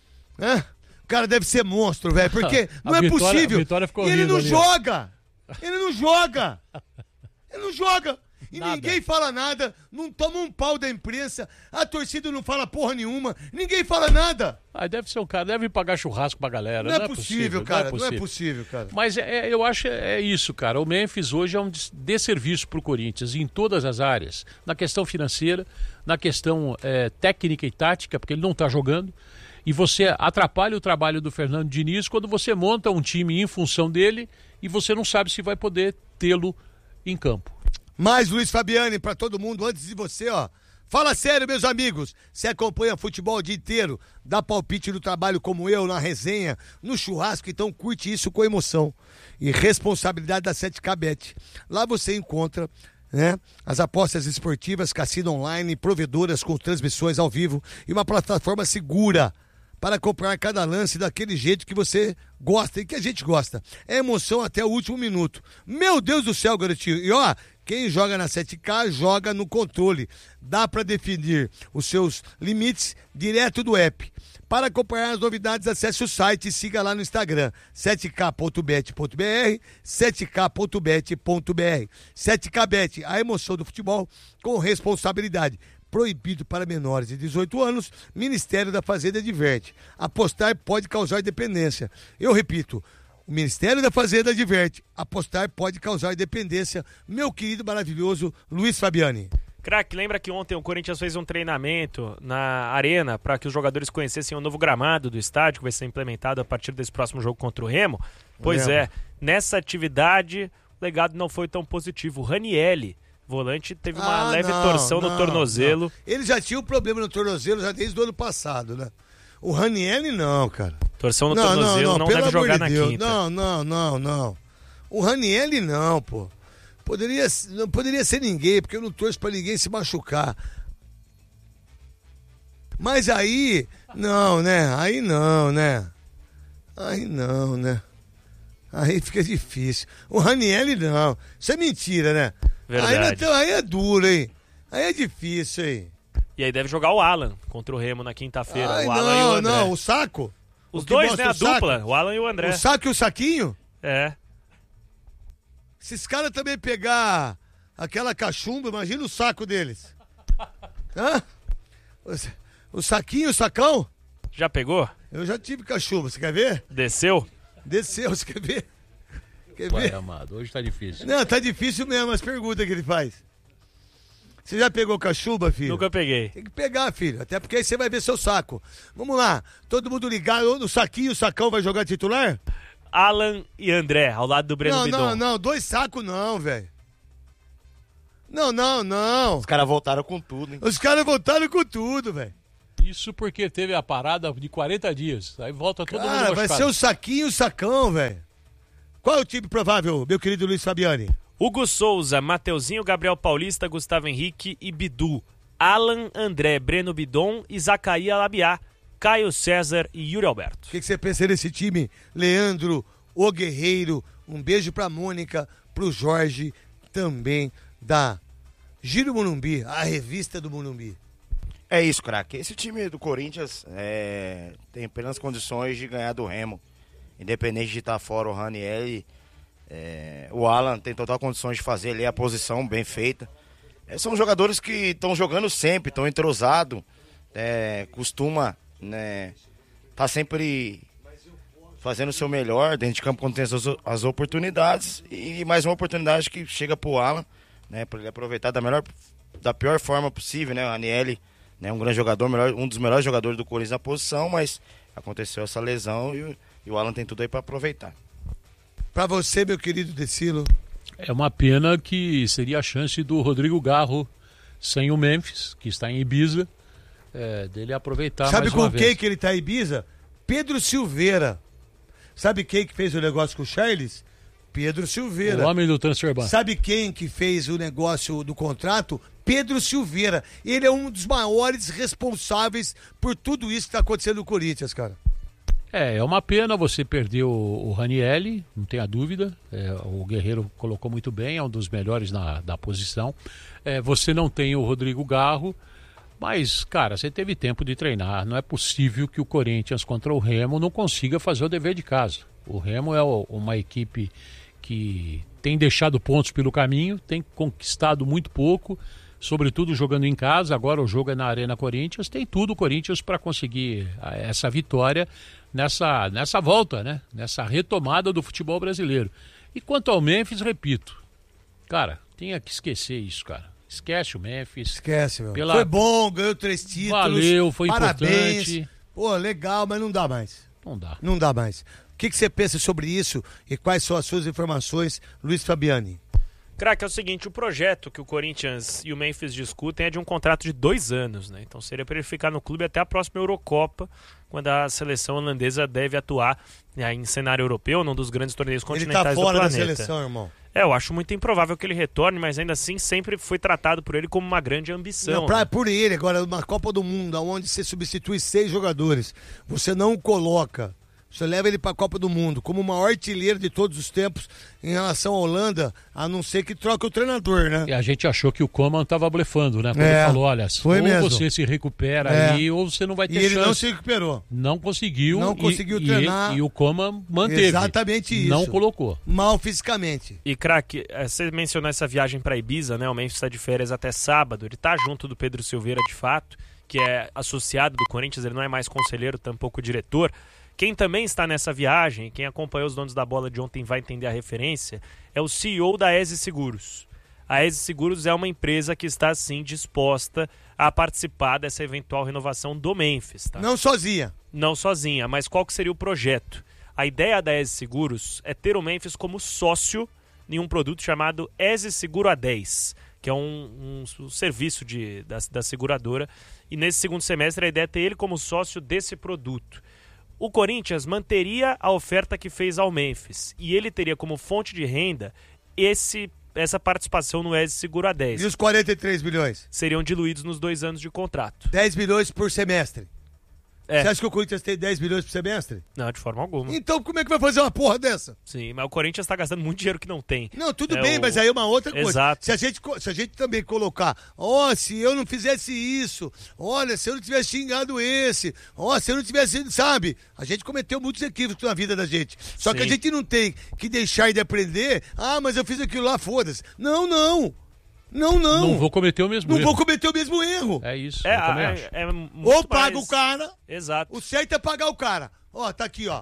[SPEAKER 1] Hã? O cara deve ser monstro, velho. Porque
[SPEAKER 2] A
[SPEAKER 1] não é
[SPEAKER 2] Vitória-
[SPEAKER 1] possível.
[SPEAKER 2] a Vitória ficou
[SPEAKER 1] E ele
[SPEAKER 2] rindo
[SPEAKER 1] não
[SPEAKER 2] ali, ó.
[SPEAKER 1] joga! Ele não joga! Ele não joga! E
[SPEAKER 2] Nada.
[SPEAKER 1] ninguém fala nada, não toma um pau da imprensa, a torcida não fala porra nenhuma, ninguém fala nada.
[SPEAKER 2] Ah, deve ser um cara, deve pagar churrasco pra galera.
[SPEAKER 1] Não, é, possível, cara,
[SPEAKER 2] não é
[SPEAKER 1] não é
[SPEAKER 2] possível.
[SPEAKER 1] possível, cara.
[SPEAKER 2] Mas é, é- eu acho é é isso, cara. O Memphis hoje é um des- desserviço pro Corinthians em todas as áreas. Na questão financeira, na questão é, técnica e tática, porque ele não tá jogando. E você atrapalha o trabalho do Fernando Diniz quando você monta um time em função dele e você não sabe se vai poder tê-lo em campo.
[SPEAKER 1] Mais Luiz Fabiani pra todo mundo, antes de você, ó. Fala sério, meus amigos. Você acompanha futebol o dia inteiro, dá palpite no trabalho como eu, na resenha, no churrasco, então curte isso com emoção. E responsabilidade da sete K Bet. Lá você encontra, né, as apostas esportivas, cassino online, provedoras com transmissões ao vivo e uma plataforma segura para acompanhar cada lance daquele jeito que você gosta e que a gente gosta. É emoção até o último minuto. Meu Deus do céu, garotinho. E ó, quem joga na sete K joga no controle. Dá para definir os seus limites direto do app. Para acompanhar as novidades, acesse o site e siga lá no Instagram, sete k ponto bet ponto b r, sete k ponto bet ponto b r. sete K Bet, a emoção do futebol com responsabilidade. Proibido para menores de dezoito anos, Ministério da Fazenda adverte. Apostar pode causar dependência. Eu repito, o Ministério da Fazenda adverte. Apostar pode causar dependência. Meu querido maravilhoso Luiz Fabiani.
[SPEAKER 5] Crack, lembra que ontem o Corinthians fez um treinamento na arena para que os jogadores conhecessem o novo gramado do estádio, que vai ser implementado a partir desse próximo jogo contra o Remo? Pois
[SPEAKER 1] Lembro.
[SPEAKER 5] é, nessa atividade o legado não foi tão positivo. O Ranielli, volante, teve uma
[SPEAKER 1] Ah,
[SPEAKER 5] leve
[SPEAKER 1] não,
[SPEAKER 5] torção
[SPEAKER 1] não,
[SPEAKER 5] no tornozelo.
[SPEAKER 1] não. Ele já tinha um problema no tornozelo já desde o ano passado, né? O Ranielli não, cara.
[SPEAKER 5] Torção no
[SPEAKER 1] não,
[SPEAKER 5] tornozelo, não,
[SPEAKER 1] pelo
[SPEAKER 5] deve
[SPEAKER 1] amor
[SPEAKER 5] jogar
[SPEAKER 1] de
[SPEAKER 5] na
[SPEAKER 1] Deus.
[SPEAKER 5] quinta.
[SPEAKER 1] Não, não, não, não. O Ranielli não, pô. Poderia, não poderia ser ninguém, porque eu não torço pra ninguém se machucar. Mas aí, não, né? Aí não, né? Aí não, né? Aí fica difícil. O Ranielli não. Isso é mentira, né?
[SPEAKER 5] Verdade.
[SPEAKER 1] Aí, então, aí é duro, hein? Aí é difícil, hein?
[SPEAKER 5] E aí deve jogar o Alan contra o Remo na quinta-feira.
[SPEAKER 1] Ai,
[SPEAKER 5] O Alan
[SPEAKER 1] não,
[SPEAKER 5] e o André.
[SPEAKER 1] não, o Saco?
[SPEAKER 5] Os
[SPEAKER 1] O que
[SPEAKER 5] dois,
[SPEAKER 1] mostra
[SPEAKER 5] né? A
[SPEAKER 1] o Saco?
[SPEAKER 5] dupla. O Alan e o André.
[SPEAKER 1] O Saco e o Saquinho?
[SPEAKER 5] É.
[SPEAKER 1] Se esses caras também pegar aquela cachumba, imagina o saco deles. Hã? O, o saquinho, o sacão?
[SPEAKER 5] Já pegou?
[SPEAKER 1] Eu já tive cachumba, você quer ver?
[SPEAKER 5] Desceu?
[SPEAKER 1] Desceu, você quer ver? Quer
[SPEAKER 2] Pai
[SPEAKER 1] ver?
[SPEAKER 2] amado, hoje tá difícil.
[SPEAKER 1] Não, tá difícil mesmo as perguntas que ele faz. Você já pegou cachuba, filho?
[SPEAKER 5] Nunca peguei.
[SPEAKER 1] Tem que pegar, filho. Até porque aí você vai ver seu saco. Vamos lá. Todo mundo ligado no saquinho, o sacão vai jogar titular?
[SPEAKER 5] Alan e André, ao lado do Breno
[SPEAKER 1] não,
[SPEAKER 5] Bidon.
[SPEAKER 1] Não, não, dois sacos não, velho. Não, não, não.
[SPEAKER 3] Os caras voltaram com tudo, hein?
[SPEAKER 1] Os caras voltaram com tudo, velho.
[SPEAKER 2] Isso porque teve a parada de quarenta dias. Aí volta todo mundo
[SPEAKER 1] Cara, vai
[SPEAKER 2] machucado.
[SPEAKER 1] ser o saquinho e o sacão, velho. Qual é o time provável, meu querido Luiz Fabiani?
[SPEAKER 5] Hugo Souza, Mateuzinho, Gabriel Paulista, Gustavo Henrique e Bidu. Alan, André, Breno Bidon e Zacaí Alabiá. Caio César e Yuri Alberto.
[SPEAKER 1] O que, que você pensa desse time? Leandro, o Guerreiro, um beijo pra Mônica, pro Jorge, também da Giro Morumbi, a revista do Morumbi.
[SPEAKER 3] É isso, craque. Esse time do Corinthians é, tem plenas condições de ganhar do Remo. Independente de estar fora o Ranieri, é, o Alan tem total condições de fazer ali a posição bem feita. É, são jogadores que estão jogando sempre, estão entrosados, é, costuma né, tá sempre fazendo o seu melhor dentro de campo quando tem as, as oportunidades. E mais uma oportunidade que chega pro Alan, né, para ele aproveitar da melhor, da pior forma possível, né? O Ranieri, né, um grande jogador, melhor, um dos melhores jogadores do Corinthians na posição, mas aconteceu essa lesão e, e o Alan tem tudo aí para aproveitar.
[SPEAKER 1] Para você, meu querido Decilo.
[SPEAKER 2] É uma pena que seria a chance do Rodrigo Garro sem o Memphis, que está em Ibiza, é, dele aproveitar
[SPEAKER 1] Sabe
[SPEAKER 2] mais
[SPEAKER 1] com
[SPEAKER 2] uma
[SPEAKER 1] quem
[SPEAKER 2] vez.
[SPEAKER 1] que ele tá em Ibiza? Pedro Silveira. Sabe quem que fez o negócio com o Charles? Pedro Silveira.
[SPEAKER 2] O homem do Transfer Ban.
[SPEAKER 1] Sabe quem que fez o negócio do contrato? Pedro Silveira. Ele é um dos maiores responsáveis por tudo isso que está acontecendo no Corinthians, cara.
[SPEAKER 2] É, é uma pena você perder o, o Ranieri, não tenha dúvida. É, o Guerreiro colocou muito bem, é um dos melhores na, da posição. É, você não tem o Rodrigo Garro, mas, cara, você teve tempo de treinar. Não é possível que o Corinthians contra o Remo não consiga fazer o dever de casa. O Remo é o, uma equipe que tem deixado pontos pelo caminho, tem conquistado muito pouco, sobretudo jogando em casa. Agora o jogo é na Arena Corinthians. Tem tudo o Corinthians para conseguir essa vitória nessa, nessa volta, né? Nessa retomada do futebol brasileiro. E quanto ao Memphis, repito, cara, tinha que esquecer isso, cara. Esquece o Memphis.
[SPEAKER 1] Esquece, meu.
[SPEAKER 2] Pela...
[SPEAKER 1] Foi bom, ganhou três títulos.
[SPEAKER 2] Valeu, foi
[SPEAKER 1] Parabéns.
[SPEAKER 2] importante.
[SPEAKER 1] Pô, legal, mas não dá mais.
[SPEAKER 2] Não dá.
[SPEAKER 1] Não dá mais. O que, que você pensa sobre isso e quais são as suas informações, Luiz Fabiani?
[SPEAKER 5] Craque, é o seguinte, o projeto que o Corinthians e o Memphis discutem é de um contrato de dois anos, né? Então seria para ele ficar no clube até a próxima Eurocopa, quando a seleção holandesa deve atuar né, em cenário europeu, num dos grandes torneios continentais
[SPEAKER 1] ele tá fora
[SPEAKER 5] do
[SPEAKER 1] da
[SPEAKER 5] planeta.
[SPEAKER 1] seleção, irmão.
[SPEAKER 5] É, eu acho muito improvável que ele retorne, mas ainda assim sempre foi tratado por ele como uma grande ambição.
[SPEAKER 1] Não, pra,
[SPEAKER 5] né?
[SPEAKER 1] por ele, agora, uma Copa do Mundo, onde você substitui seis jogadores, você não coloca, você leva ele pra Copa do Mundo como o maior artilheiro de todos os tempos em relação à Holanda, a não ser que troque o treinador, né?
[SPEAKER 2] E a gente achou que o Koeman estava blefando, né? Quando
[SPEAKER 1] É,
[SPEAKER 2] ele falou, olha,
[SPEAKER 1] foi
[SPEAKER 2] ou
[SPEAKER 1] mesmo.
[SPEAKER 2] você se recupera
[SPEAKER 1] É.
[SPEAKER 2] aí, ou você não vai ter
[SPEAKER 1] E ele
[SPEAKER 2] chance.
[SPEAKER 1] não se recuperou.
[SPEAKER 2] Não conseguiu.
[SPEAKER 1] Não
[SPEAKER 2] e-
[SPEAKER 1] conseguiu
[SPEAKER 2] e,
[SPEAKER 1] treinar.
[SPEAKER 2] E, e o Koeman manteve.
[SPEAKER 1] Exatamente isso.
[SPEAKER 2] Não colocou.
[SPEAKER 1] Mal fisicamente.
[SPEAKER 5] E, craque, eh, você mencionou essa viagem para Ibiza, né? O Memphis está de férias até sábado. Ele tá junto do Pedro Silveira, de fato, que é associado do Corinthians, ele não é mais conselheiro, tampouco diretor. Quem também está nessa viagem, quem acompanhou os donos da bola de ontem vai entender a referência, é o C E O da E S I Seguros. A E S I Seguros é uma empresa que está, sim, disposta a participar dessa eventual renovação do Memphis. Tá?
[SPEAKER 1] Não sozinha.
[SPEAKER 5] Não sozinha, mas qual que seria o projeto? A ideia da E S I Seguros é ter o Memphis como sócio em um produto chamado E S I Seguro A dez, que é um, um, um serviço de, da, da seguradora. E nesse segundo semestre a ideia é ter ele como sócio desse produto. O Corinthians manteria a oferta que fez ao Memphis e ele teria como fonte de renda esse, essa participação no E S I Seguro A dez.
[SPEAKER 1] E os quarenta e três milhões?
[SPEAKER 5] Seriam diluídos nos dois anos de contrato.
[SPEAKER 1] dez milhões por semestre.
[SPEAKER 5] É.
[SPEAKER 1] Você acha que o Corinthians tem dez milhões por semestre?
[SPEAKER 5] Não, de forma alguma.
[SPEAKER 1] Então como é que vai fazer uma porra dessa?
[SPEAKER 5] Sim, mas o Corinthians está gastando muito dinheiro que não tem.
[SPEAKER 1] Não, tudo
[SPEAKER 5] É
[SPEAKER 1] bem,
[SPEAKER 5] o-
[SPEAKER 1] mas aí é uma outra coisa.
[SPEAKER 5] Exato.
[SPEAKER 1] Se a gente, co- se a gente também colocar, ó, se eu não fizesse isso, olha, se eu não tivesse xingado esse, ó, se eu não tivesse, sabe? A gente cometeu muitos equívocos na vida da gente. Só que
[SPEAKER 5] Sim.
[SPEAKER 1] a gente não tem que deixar de aprender, ah, mas eu fiz aquilo lá, foda-se. Não, não. Não, não.
[SPEAKER 2] Não vou cometer o mesmo
[SPEAKER 1] Não
[SPEAKER 2] erro.
[SPEAKER 1] vou cometer o mesmo erro.
[SPEAKER 2] É isso,
[SPEAKER 5] É,
[SPEAKER 2] eu também
[SPEAKER 5] é,
[SPEAKER 2] acho.
[SPEAKER 5] é muito
[SPEAKER 1] Ou paga
[SPEAKER 5] mais-
[SPEAKER 1] o cara,
[SPEAKER 5] Exato.
[SPEAKER 1] o certo é pagar o cara. Ó, tá aqui, ó.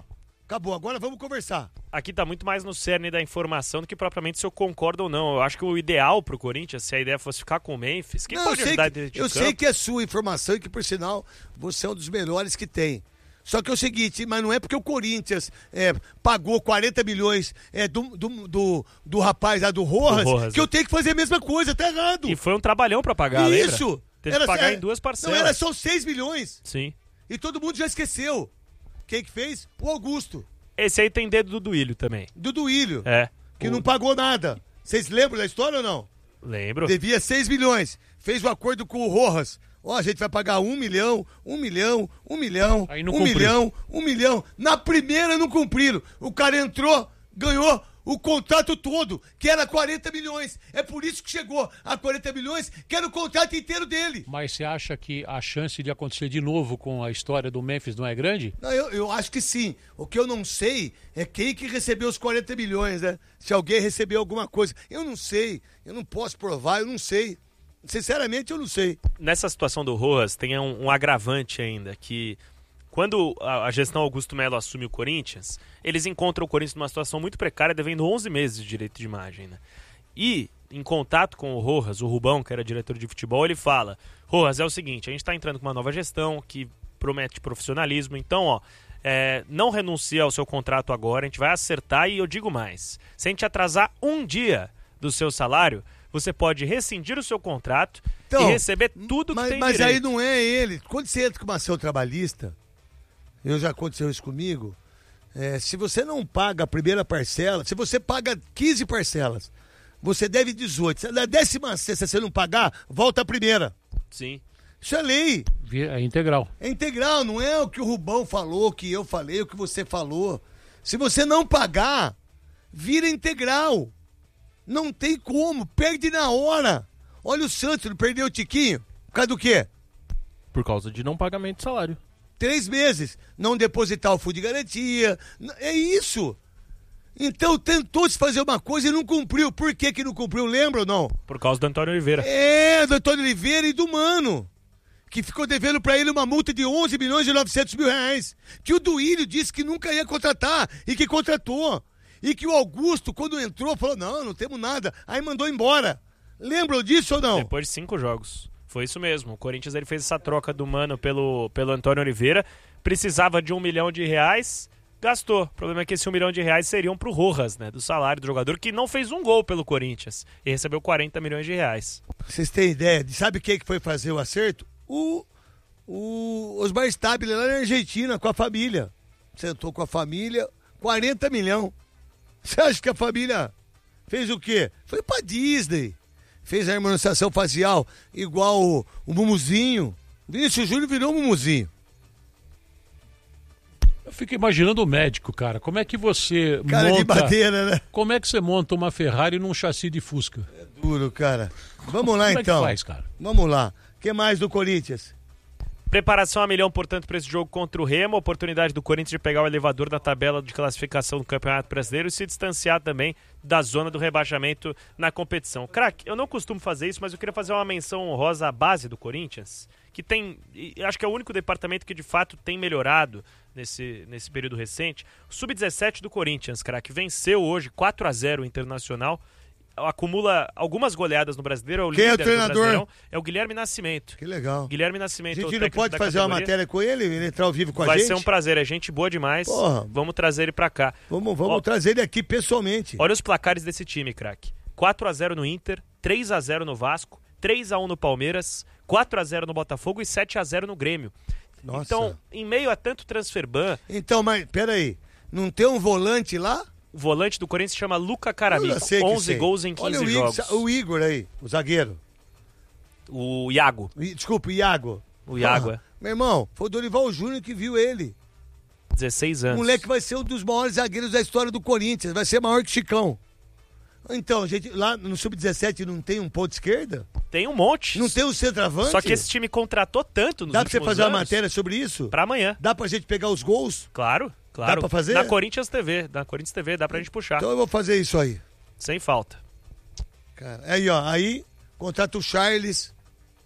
[SPEAKER 1] Acabou, agora vamos conversar.
[SPEAKER 5] Aqui tá muito mais no cerne da informação do que propriamente se eu concordo ou não. Eu acho que o ideal pro Corinthians, se a ideia fosse ficar com o Memphis, quem
[SPEAKER 1] Não,
[SPEAKER 5] pode
[SPEAKER 1] eu sei
[SPEAKER 5] ajudar
[SPEAKER 1] que,
[SPEAKER 5] dentro de
[SPEAKER 1] eu
[SPEAKER 5] campo?
[SPEAKER 1] sei que é sua informação e que, por sinal, você é um dos melhores que tem. Só que é o seguinte, mas não é porque o Corinthians é, pagou quarenta milhões é, do, do, do, do rapaz lá do Rojas,
[SPEAKER 5] Do Rojas,
[SPEAKER 1] que eu
[SPEAKER 5] né?
[SPEAKER 1] tenho que fazer a mesma coisa, tá errado.
[SPEAKER 5] E foi um trabalhão pra pagar,
[SPEAKER 1] Isso!
[SPEAKER 5] lembra? Teve que pagar em duas parcelas.
[SPEAKER 1] Não, era só seis milhões.
[SPEAKER 5] Sim.
[SPEAKER 1] E todo mundo já esqueceu. Quem que fez? O Augusto,
[SPEAKER 5] Esse aí tem dedo do Duílio também.
[SPEAKER 1] do Duílio,
[SPEAKER 5] É.
[SPEAKER 1] que
[SPEAKER 5] O-
[SPEAKER 1] não pagou nada. Vocês lembram da história ou não?
[SPEAKER 5] Lembro.
[SPEAKER 1] Devia seis milhões. Fez o acordo com o Rojas. Ó, a gente vai pagar um milhão, um milhão, um milhão,
[SPEAKER 2] Aí não
[SPEAKER 1] um
[SPEAKER 2] cumpriu.
[SPEAKER 1] milhão, um milhão. Na primeira não cumpriram. O cara entrou, ganhou o contrato todo, que era quarenta milhões. É por isso que chegou a quarenta milhões, que era o contrato inteiro dele.
[SPEAKER 2] Mas você acha que a chance de acontecer de novo com a história do Memphis não é grande?
[SPEAKER 1] Não, eu, eu acho que sim. O que eu não sei é quem que recebeu os quarenta milhões, né? Se alguém recebeu alguma coisa. Eu não sei. Eu não posso provar, eu não sei. Sinceramente, eu não sei.
[SPEAKER 5] Nessa situação do Rojas, tem um, um agravante ainda, que quando a, a gestão Augusto Melo assume o Corinthians, eles encontram o Corinthians numa situação muito precária, devendo onze meses de direito de imagem, né? E, em contato com o Rojas, o Rubão, que era diretor de futebol, ele fala: Rojas, é o seguinte, a gente está entrando com uma nova gestão que promete profissionalismo, então, ó, é, não renuncia ao seu contrato agora, a gente vai acertar, e eu digo mais, se a gente atrasar um dia do seu salário, você pode rescindir o seu contrato
[SPEAKER 1] Então,
[SPEAKER 5] e receber tudo que
[SPEAKER 1] Mas,
[SPEAKER 5] tem
[SPEAKER 1] mas
[SPEAKER 5] direito.
[SPEAKER 1] aí não é ele. Quando você entra com uma ação trabalhista, eu já aconteceu isso comigo, é, se você não paga a primeira parcela, se você paga quinze parcelas, você deve dezoito. Se na décima sexta você não pagar, volta a primeira.
[SPEAKER 5] Sim.
[SPEAKER 1] Isso é lei.
[SPEAKER 2] É integral.
[SPEAKER 1] É integral, não é o que o Rubão falou, o que eu falei, o que você falou. Se você não pagar, vira integral. Não tem como, perde na hora. Olha o Santos, não perdeu o Tiquinho? Por causa do quê?
[SPEAKER 4] Por causa de não pagamento de salário.
[SPEAKER 1] Três meses. Não depositar o fundo de garantia. É isso. Então tentou se fazer uma coisa e não cumpriu. Por que que não cumpriu? Lembra ou não?
[SPEAKER 5] Por causa do Antônio Oliveira.
[SPEAKER 1] É, do Antônio Oliveira e do Mano, que ficou devendo pra ele uma multa de onze milhões e novecentos mil reais. Que o Duílio disse que nunca ia contratar e que contratou. E que o Augusto, quando entrou, falou: não, não temos nada. Aí mandou embora. Lembram disso ou não?
[SPEAKER 5] Depois de cinco jogos. Foi isso mesmo. O Corinthians ele fez essa troca do Mano pelo, pelo Antônio Oliveira. Precisava de um milhão de reais, gastou. O problema é que esse um milhão de reais seriam pro Rojas, né? Do salário do jogador, que não fez um gol pelo Corinthians. E recebeu quarenta milhões de reais.
[SPEAKER 1] Vocês têm ideia de sabe quem que foi fazer o acerto? O, o Osmar Stabile lá na Argentina, com a família. Sentou com a família, quarenta milhões. Você acha que a família fez o quê? Foi pra Disney. Fez a harmonização facial igual o, o Mumuzinho. Vinícius Júnior virou um Mumuzinho.
[SPEAKER 2] Eu fico imaginando o médico, cara. Como é que você
[SPEAKER 1] Cara
[SPEAKER 2] monta...
[SPEAKER 1] de madeira, né?
[SPEAKER 2] Como é que você monta uma Ferrari num chassi de Fusca?
[SPEAKER 1] Duro, cara. Vamos lá,
[SPEAKER 2] Como é que
[SPEAKER 1] então.
[SPEAKER 2] faz, cara?
[SPEAKER 1] Vamos lá. O que mais do Corinthians?
[SPEAKER 5] Preparação a milhão, portanto, para esse jogo contra o Remo. Oportunidade do Corinthians de pegar o elevador da tabela de classificação do Campeonato Brasileiro e se distanciar também da zona do rebaixamento na competição. Craque, eu não costumo fazer isso, mas eu queria fazer uma menção honrosa à base do Corinthians, que tem, e acho que é o único departamento que de fato tem melhorado nesse, nesse período recente. O sub dezessete do Corinthians, craque, venceu hoje quatro a zero o Internacional. Acumula algumas goleadas no Brasileiro. É o
[SPEAKER 1] Quem é o
[SPEAKER 5] líder do
[SPEAKER 1] treinador?
[SPEAKER 5] Brasileirão. É o Guilherme Nascimento.
[SPEAKER 1] Que legal.
[SPEAKER 5] Guilherme
[SPEAKER 1] A
[SPEAKER 5] Nascimento. é o
[SPEAKER 1] gente não
[SPEAKER 5] técnico
[SPEAKER 1] pode
[SPEAKER 5] da
[SPEAKER 1] fazer uma
[SPEAKER 5] categoria.
[SPEAKER 1] matéria com ele, ele entrar ao vivo com a
[SPEAKER 5] Vai
[SPEAKER 1] gente?
[SPEAKER 5] ser um prazer, é gente boa demais.
[SPEAKER 1] Porra.
[SPEAKER 5] Vamos trazer ele pra cá.
[SPEAKER 1] Vamos, vamos
[SPEAKER 5] Ó,
[SPEAKER 1] trazer ele aqui pessoalmente.
[SPEAKER 5] Olha os placares desse time, craque. quatro a zero no Inter, três a zero no Vasco, três a um no Palmeiras, quatro a zero no Botafogo e sete a zero no Grêmio.
[SPEAKER 1] Nossa.
[SPEAKER 5] Então, em meio a tanto transfer ban,
[SPEAKER 1] Então, mas peraí, não tem um volante lá?
[SPEAKER 5] o volante do Corinthians se chama Luca
[SPEAKER 1] Eu
[SPEAKER 5] Carami,
[SPEAKER 1] já sei que
[SPEAKER 5] onze
[SPEAKER 1] sei.
[SPEAKER 5] gols em
[SPEAKER 1] Olha
[SPEAKER 5] quinze
[SPEAKER 1] o Igor,
[SPEAKER 5] jogos.
[SPEAKER 1] o Igor aí, o zagueiro.
[SPEAKER 5] O Iago.
[SPEAKER 1] O I- Desculpa, o Iago.
[SPEAKER 5] O Iago, é.
[SPEAKER 1] Ah, meu irmão, foi o Dorival Júnior que viu ele.
[SPEAKER 5] dezesseis
[SPEAKER 1] O
[SPEAKER 5] anos.
[SPEAKER 1] moleque vai ser um dos maiores zagueiros da história do Corinthians, vai ser maior que Chicão. Então, gente, lá no sub dezessete não tem um ponto esquerda?
[SPEAKER 5] Tem um monte.
[SPEAKER 1] Não tem um centroavante?
[SPEAKER 5] Só que esse time contratou tanto nos
[SPEAKER 1] Dá pra você
[SPEAKER 5] últimos
[SPEAKER 1] fazer uma
[SPEAKER 5] anos.
[SPEAKER 1] matéria sobre isso?
[SPEAKER 5] Pra amanhã.
[SPEAKER 1] Dá pra gente pegar os gols?
[SPEAKER 5] Claro, claro.
[SPEAKER 1] Dá pra fazer?
[SPEAKER 5] Na Corinthians T V. Na Corinthians T V, dá pra gente puxar.
[SPEAKER 1] Então eu vou fazer isso aí.
[SPEAKER 5] Sem falta.
[SPEAKER 1] Cara, aí, ó, aí, contrata o Charles,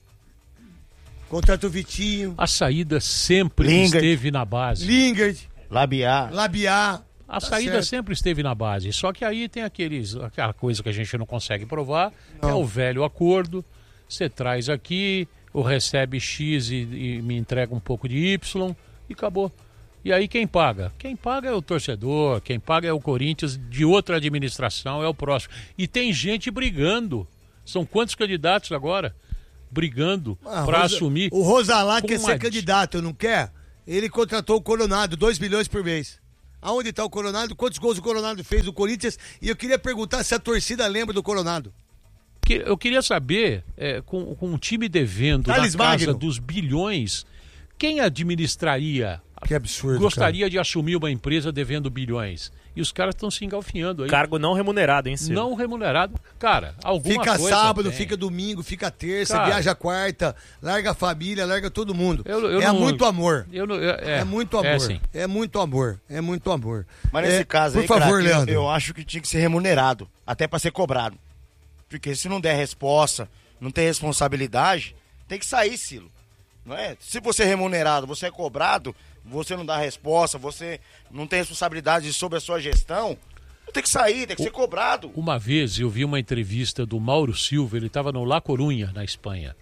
[SPEAKER 1] contrata o Vitinho,
[SPEAKER 2] A saída sempre
[SPEAKER 1] Lingard.
[SPEAKER 2] esteve na base.
[SPEAKER 1] Lingard.
[SPEAKER 3] Labiar.
[SPEAKER 1] Labiar.
[SPEAKER 2] A
[SPEAKER 1] Tá
[SPEAKER 2] saída
[SPEAKER 1] certo.
[SPEAKER 2] sempre esteve na base. Só que aí tem aqueles, aquela coisa que a gente não consegue provar, que é o velho acordo. Você traz aqui, ou recebe X e, e me entrega um pouco de Y e acabou. E aí quem paga? Quem paga é o torcedor, quem paga é o Corinthians de outra administração, é o próximo. E tem gente brigando. São quantos candidatos agora? Brigando
[SPEAKER 1] Ah,
[SPEAKER 2] para
[SPEAKER 1] Rosa-
[SPEAKER 2] assumir.
[SPEAKER 1] O Rosalá
[SPEAKER 2] com
[SPEAKER 1] quer
[SPEAKER 2] uma
[SPEAKER 1] ser
[SPEAKER 2] di-
[SPEAKER 1] candidato, não quer? Ele contratou o Coronado, dois milhões por mês. Aonde está o Coronado? Quantos gols o Coronado fez no Corinthians? E eu queria perguntar se a torcida lembra do Coronado.
[SPEAKER 2] Que- Eu queria saber, é, com, com um time devendo
[SPEAKER 1] Thales
[SPEAKER 2] na casa
[SPEAKER 1] Magno.
[SPEAKER 2] dos bilhões, quem administraria,
[SPEAKER 1] Que absurdo,
[SPEAKER 2] gostaria de assumir uma empresa devendo bilhões? E os caras estão se engalfinhando aí.
[SPEAKER 5] Cargo não remunerado, hein, Ciro?
[SPEAKER 2] Não remunerado. Cara, alguma
[SPEAKER 1] Fica
[SPEAKER 2] coisa
[SPEAKER 1] sábado,
[SPEAKER 2] tem.
[SPEAKER 1] fica domingo, fica terça,
[SPEAKER 2] Cara.
[SPEAKER 1] viaja quarta, larga a família, larga todo mundo.
[SPEAKER 2] Eu- eu
[SPEAKER 1] é
[SPEAKER 2] não-
[SPEAKER 1] muito amor.
[SPEAKER 2] Eu não- eu- é,
[SPEAKER 1] É, muito amor.
[SPEAKER 2] É,
[SPEAKER 1] É,
[SPEAKER 2] sim.
[SPEAKER 1] muito amor. É muito amor.
[SPEAKER 3] Mas nesse
[SPEAKER 1] É,
[SPEAKER 3] caso
[SPEAKER 1] por
[SPEAKER 3] aí,
[SPEAKER 1] favor,
[SPEAKER 3] craque, eu-
[SPEAKER 1] Leandro.
[SPEAKER 3] eu acho que tinha que ser remunerado, até pra ser cobrado. Porque se não der resposta, não tem responsabilidade, tem que sair, Silo. Não é? Se você é remunerado, você é cobrado, você não dá resposta, você não tem responsabilidade sobre a sua gestão, tem que sair, tem que ser cobrado.
[SPEAKER 2] Uma vez eu vi uma entrevista do Mauro Silva, ele estava no La Coruña, na Espanha.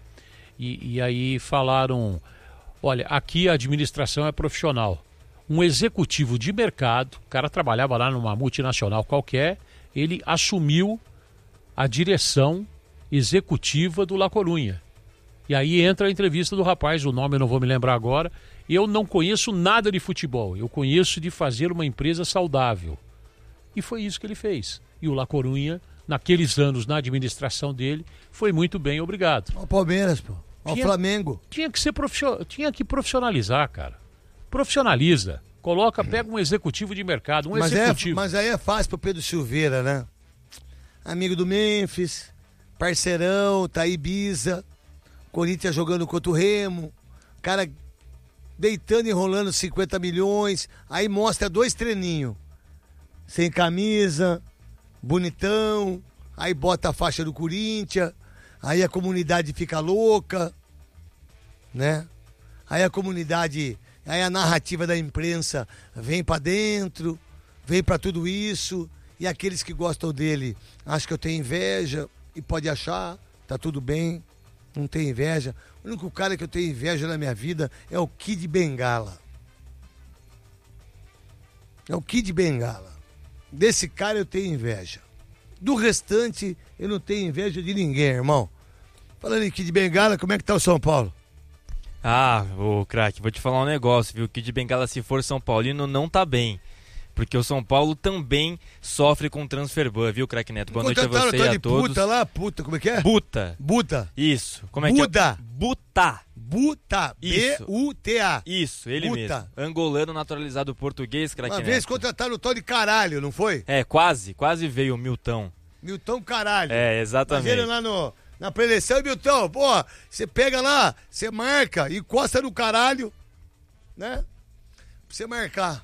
[SPEAKER 2] E, e aí falaram, olha, aqui a administração é profissional. Um executivo de mercado, o cara trabalhava lá numa multinacional qualquer, ele assumiu a direção executiva do La Coruña. E aí entra a entrevista do rapaz, o nome eu não vou me lembrar agora. Eu não conheço nada de futebol, eu conheço de fazer uma empresa saudável. E foi isso que ele fez. E o La Coruña, naqueles anos na administração dele, foi muito bem, obrigado.
[SPEAKER 1] Ó o Palmeiras, pô. Ó o
[SPEAKER 2] Tinha-
[SPEAKER 1] Flamengo.
[SPEAKER 2] Tinha que ser profissional, tinha que profissionalizar, cara. Profissionaliza. Coloca, pega um executivo de mercado, um
[SPEAKER 1] Mas, é,
[SPEAKER 2] executivo.
[SPEAKER 1] mas aí é fácil pro Pedro Silveira, né? Amigo do Memphis, parceirão, tá aí Ibiza, Corinthians jogando contra o Remo, cara deitando e enrolando cinquenta milhões, aí mostra dois treininhos, sem camisa, bonitão, aí bota a faixa do Corinthians, aí a comunidade fica louca, né? Aí a comunidade, aí a narrativa da imprensa vem pra dentro, vem pra tudo isso, e aqueles que gostam dele acham que eu tenho inveja, e pode achar, tá tudo bem, não tem inveja. O único cara que eu tenho inveja na minha vida é o Kid Bengala. É o Kid Bengala. Desse cara eu tenho inveja. Do restante, eu não tenho inveja de ninguém, irmão. Falando em Kid Bengala, como é que tá o São Paulo?
[SPEAKER 6] Ah, ô craque, vou te falar um negócio, viu? Que de Bengala, se for São Paulino, não tá bem. Porque o São Paulo também sofre com transfer ban, viu, craque Neto? Boa noite a
[SPEAKER 1] Contrataram
[SPEAKER 6] você
[SPEAKER 1] o
[SPEAKER 6] e
[SPEAKER 1] tal
[SPEAKER 6] a
[SPEAKER 1] de
[SPEAKER 6] todos.
[SPEAKER 1] puta lá, puta, como é que é?
[SPEAKER 6] Buta.
[SPEAKER 1] Buta.
[SPEAKER 6] Isso. Como é
[SPEAKER 1] Buda.
[SPEAKER 6] que é? Buta.
[SPEAKER 1] Buta.
[SPEAKER 6] Isso.
[SPEAKER 1] B U T A.
[SPEAKER 6] Isso, ele
[SPEAKER 1] Buta.
[SPEAKER 6] mesmo. Angolano naturalizado português, craque
[SPEAKER 1] Uma
[SPEAKER 6] Neto.
[SPEAKER 1] vez contrataram o tal de caralho, não foi?
[SPEAKER 6] É, quase, quase veio o Milton.
[SPEAKER 1] Milton Caralho.
[SPEAKER 6] É,
[SPEAKER 1] Mas
[SPEAKER 6] exatamente.
[SPEAKER 1] ele lá no, na preleção, e Milton, pô, você pega lá, você marca, encosta no caralho, né? Pra você marcar.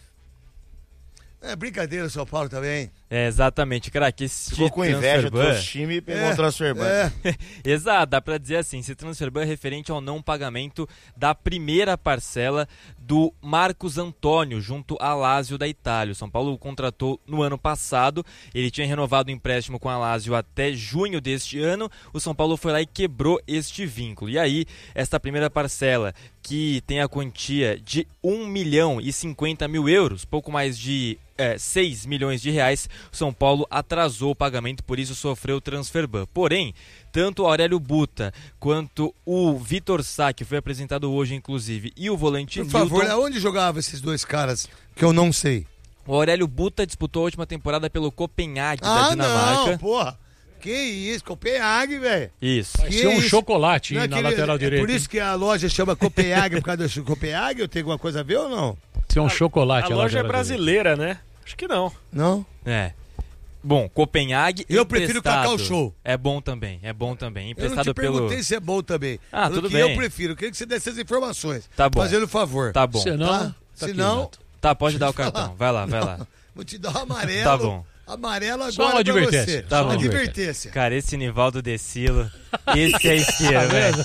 [SPEAKER 1] É brincadeira, São Paulo também.
[SPEAKER 6] É, exatamente, craque. Esse
[SPEAKER 3] Ficou com inveja
[SPEAKER 6] transfer ban-
[SPEAKER 3] dos times e pegou
[SPEAKER 1] É,
[SPEAKER 3] um transfer ban.
[SPEAKER 1] É.
[SPEAKER 6] Exato, dá pra dizer assim, esse transfer ban é referente ao não pagamento da primeira parcela do Marcos Antônio junto à Lazio da Itália. O São Paulo o contratou no ano passado, ele tinha renovado o empréstimo com a Lazio até junho deste ano, o São Paulo foi lá e quebrou este vínculo. E aí, esta primeira parcela, que tem a quantia de um milhão e cinquenta mil euros, pouco mais de é, seis milhões de reais, o São Paulo atrasou o pagamento, por isso sofreu o transfer ban. Porém, tanto o Aurélio Buta quanto o Vitor Sá, que foi apresentado hoje inclusive, e o volante
[SPEAKER 1] Por
[SPEAKER 6] Newton,
[SPEAKER 1] favor, aonde jogavam esses dois caras que eu não sei?
[SPEAKER 6] o Aurélio Buta disputou a última temporada pelo Copenhague da
[SPEAKER 1] Ah,
[SPEAKER 6] Dinamarca.
[SPEAKER 1] não, porra. Que isso, Copenhague, velho.
[SPEAKER 6] Isso.
[SPEAKER 2] Vai
[SPEAKER 1] Que
[SPEAKER 2] ser um
[SPEAKER 1] isso?
[SPEAKER 2] chocolate
[SPEAKER 1] Não é
[SPEAKER 2] hein, na
[SPEAKER 1] aquele-
[SPEAKER 2] lateral
[SPEAKER 1] é
[SPEAKER 2] direita.
[SPEAKER 1] por isso que a loja chama Copenhague, por causa do Copenhague? Eu tenho alguma coisa a ver ou não?
[SPEAKER 2] Vai ser um chocolate
[SPEAKER 5] A loja é
[SPEAKER 2] lateral
[SPEAKER 5] brasileira, né? Acho que não.
[SPEAKER 1] Não?
[SPEAKER 6] É. Bom, Copenhague
[SPEAKER 1] Eu prefiro
[SPEAKER 6] emprestado.
[SPEAKER 1] Cacau Show.
[SPEAKER 6] É bom também, é bom também.
[SPEAKER 1] Eu não
[SPEAKER 6] Emprestado
[SPEAKER 1] te perguntei
[SPEAKER 6] pelo...
[SPEAKER 1] se é bom também.
[SPEAKER 6] Ah,
[SPEAKER 1] Falou
[SPEAKER 6] tudo
[SPEAKER 1] que
[SPEAKER 6] bem.
[SPEAKER 1] eu prefiro. Eu queria que você desse essas informações.
[SPEAKER 6] Tá bom.
[SPEAKER 1] Fazendo favor.
[SPEAKER 6] Tá bom.
[SPEAKER 2] Senão,
[SPEAKER 1] Tá?
[SPEAKER 2] tá
[SPEAKER 1] Se
[SPEAKER 2] aqui,
[SPEAKER 1] não-
[SPEAKER 2] Neto.
[SPEAKER 6] Tá, pode dar o cartão. Vai lá, vai lá.
[SPEAKER 1] Vou te dar um amarelo.
[SPEAKER 6] Tá bom.
[SPEAKER 1] Amarelo agora
[SPEAKER 2] Só uma
[SPEAKER 1] pra
[SPEAKER 2] advertência.
[SPEAKER 1] você.
[SPEAKER 6] Tá
[SPEAKER 1] Só uma
[SPEAKER 6] bom.
[SPEAKER 1] advertência.
[SPEAKER 6] Cara, esse Nivaldo Decilo, esse é esquerda, velho.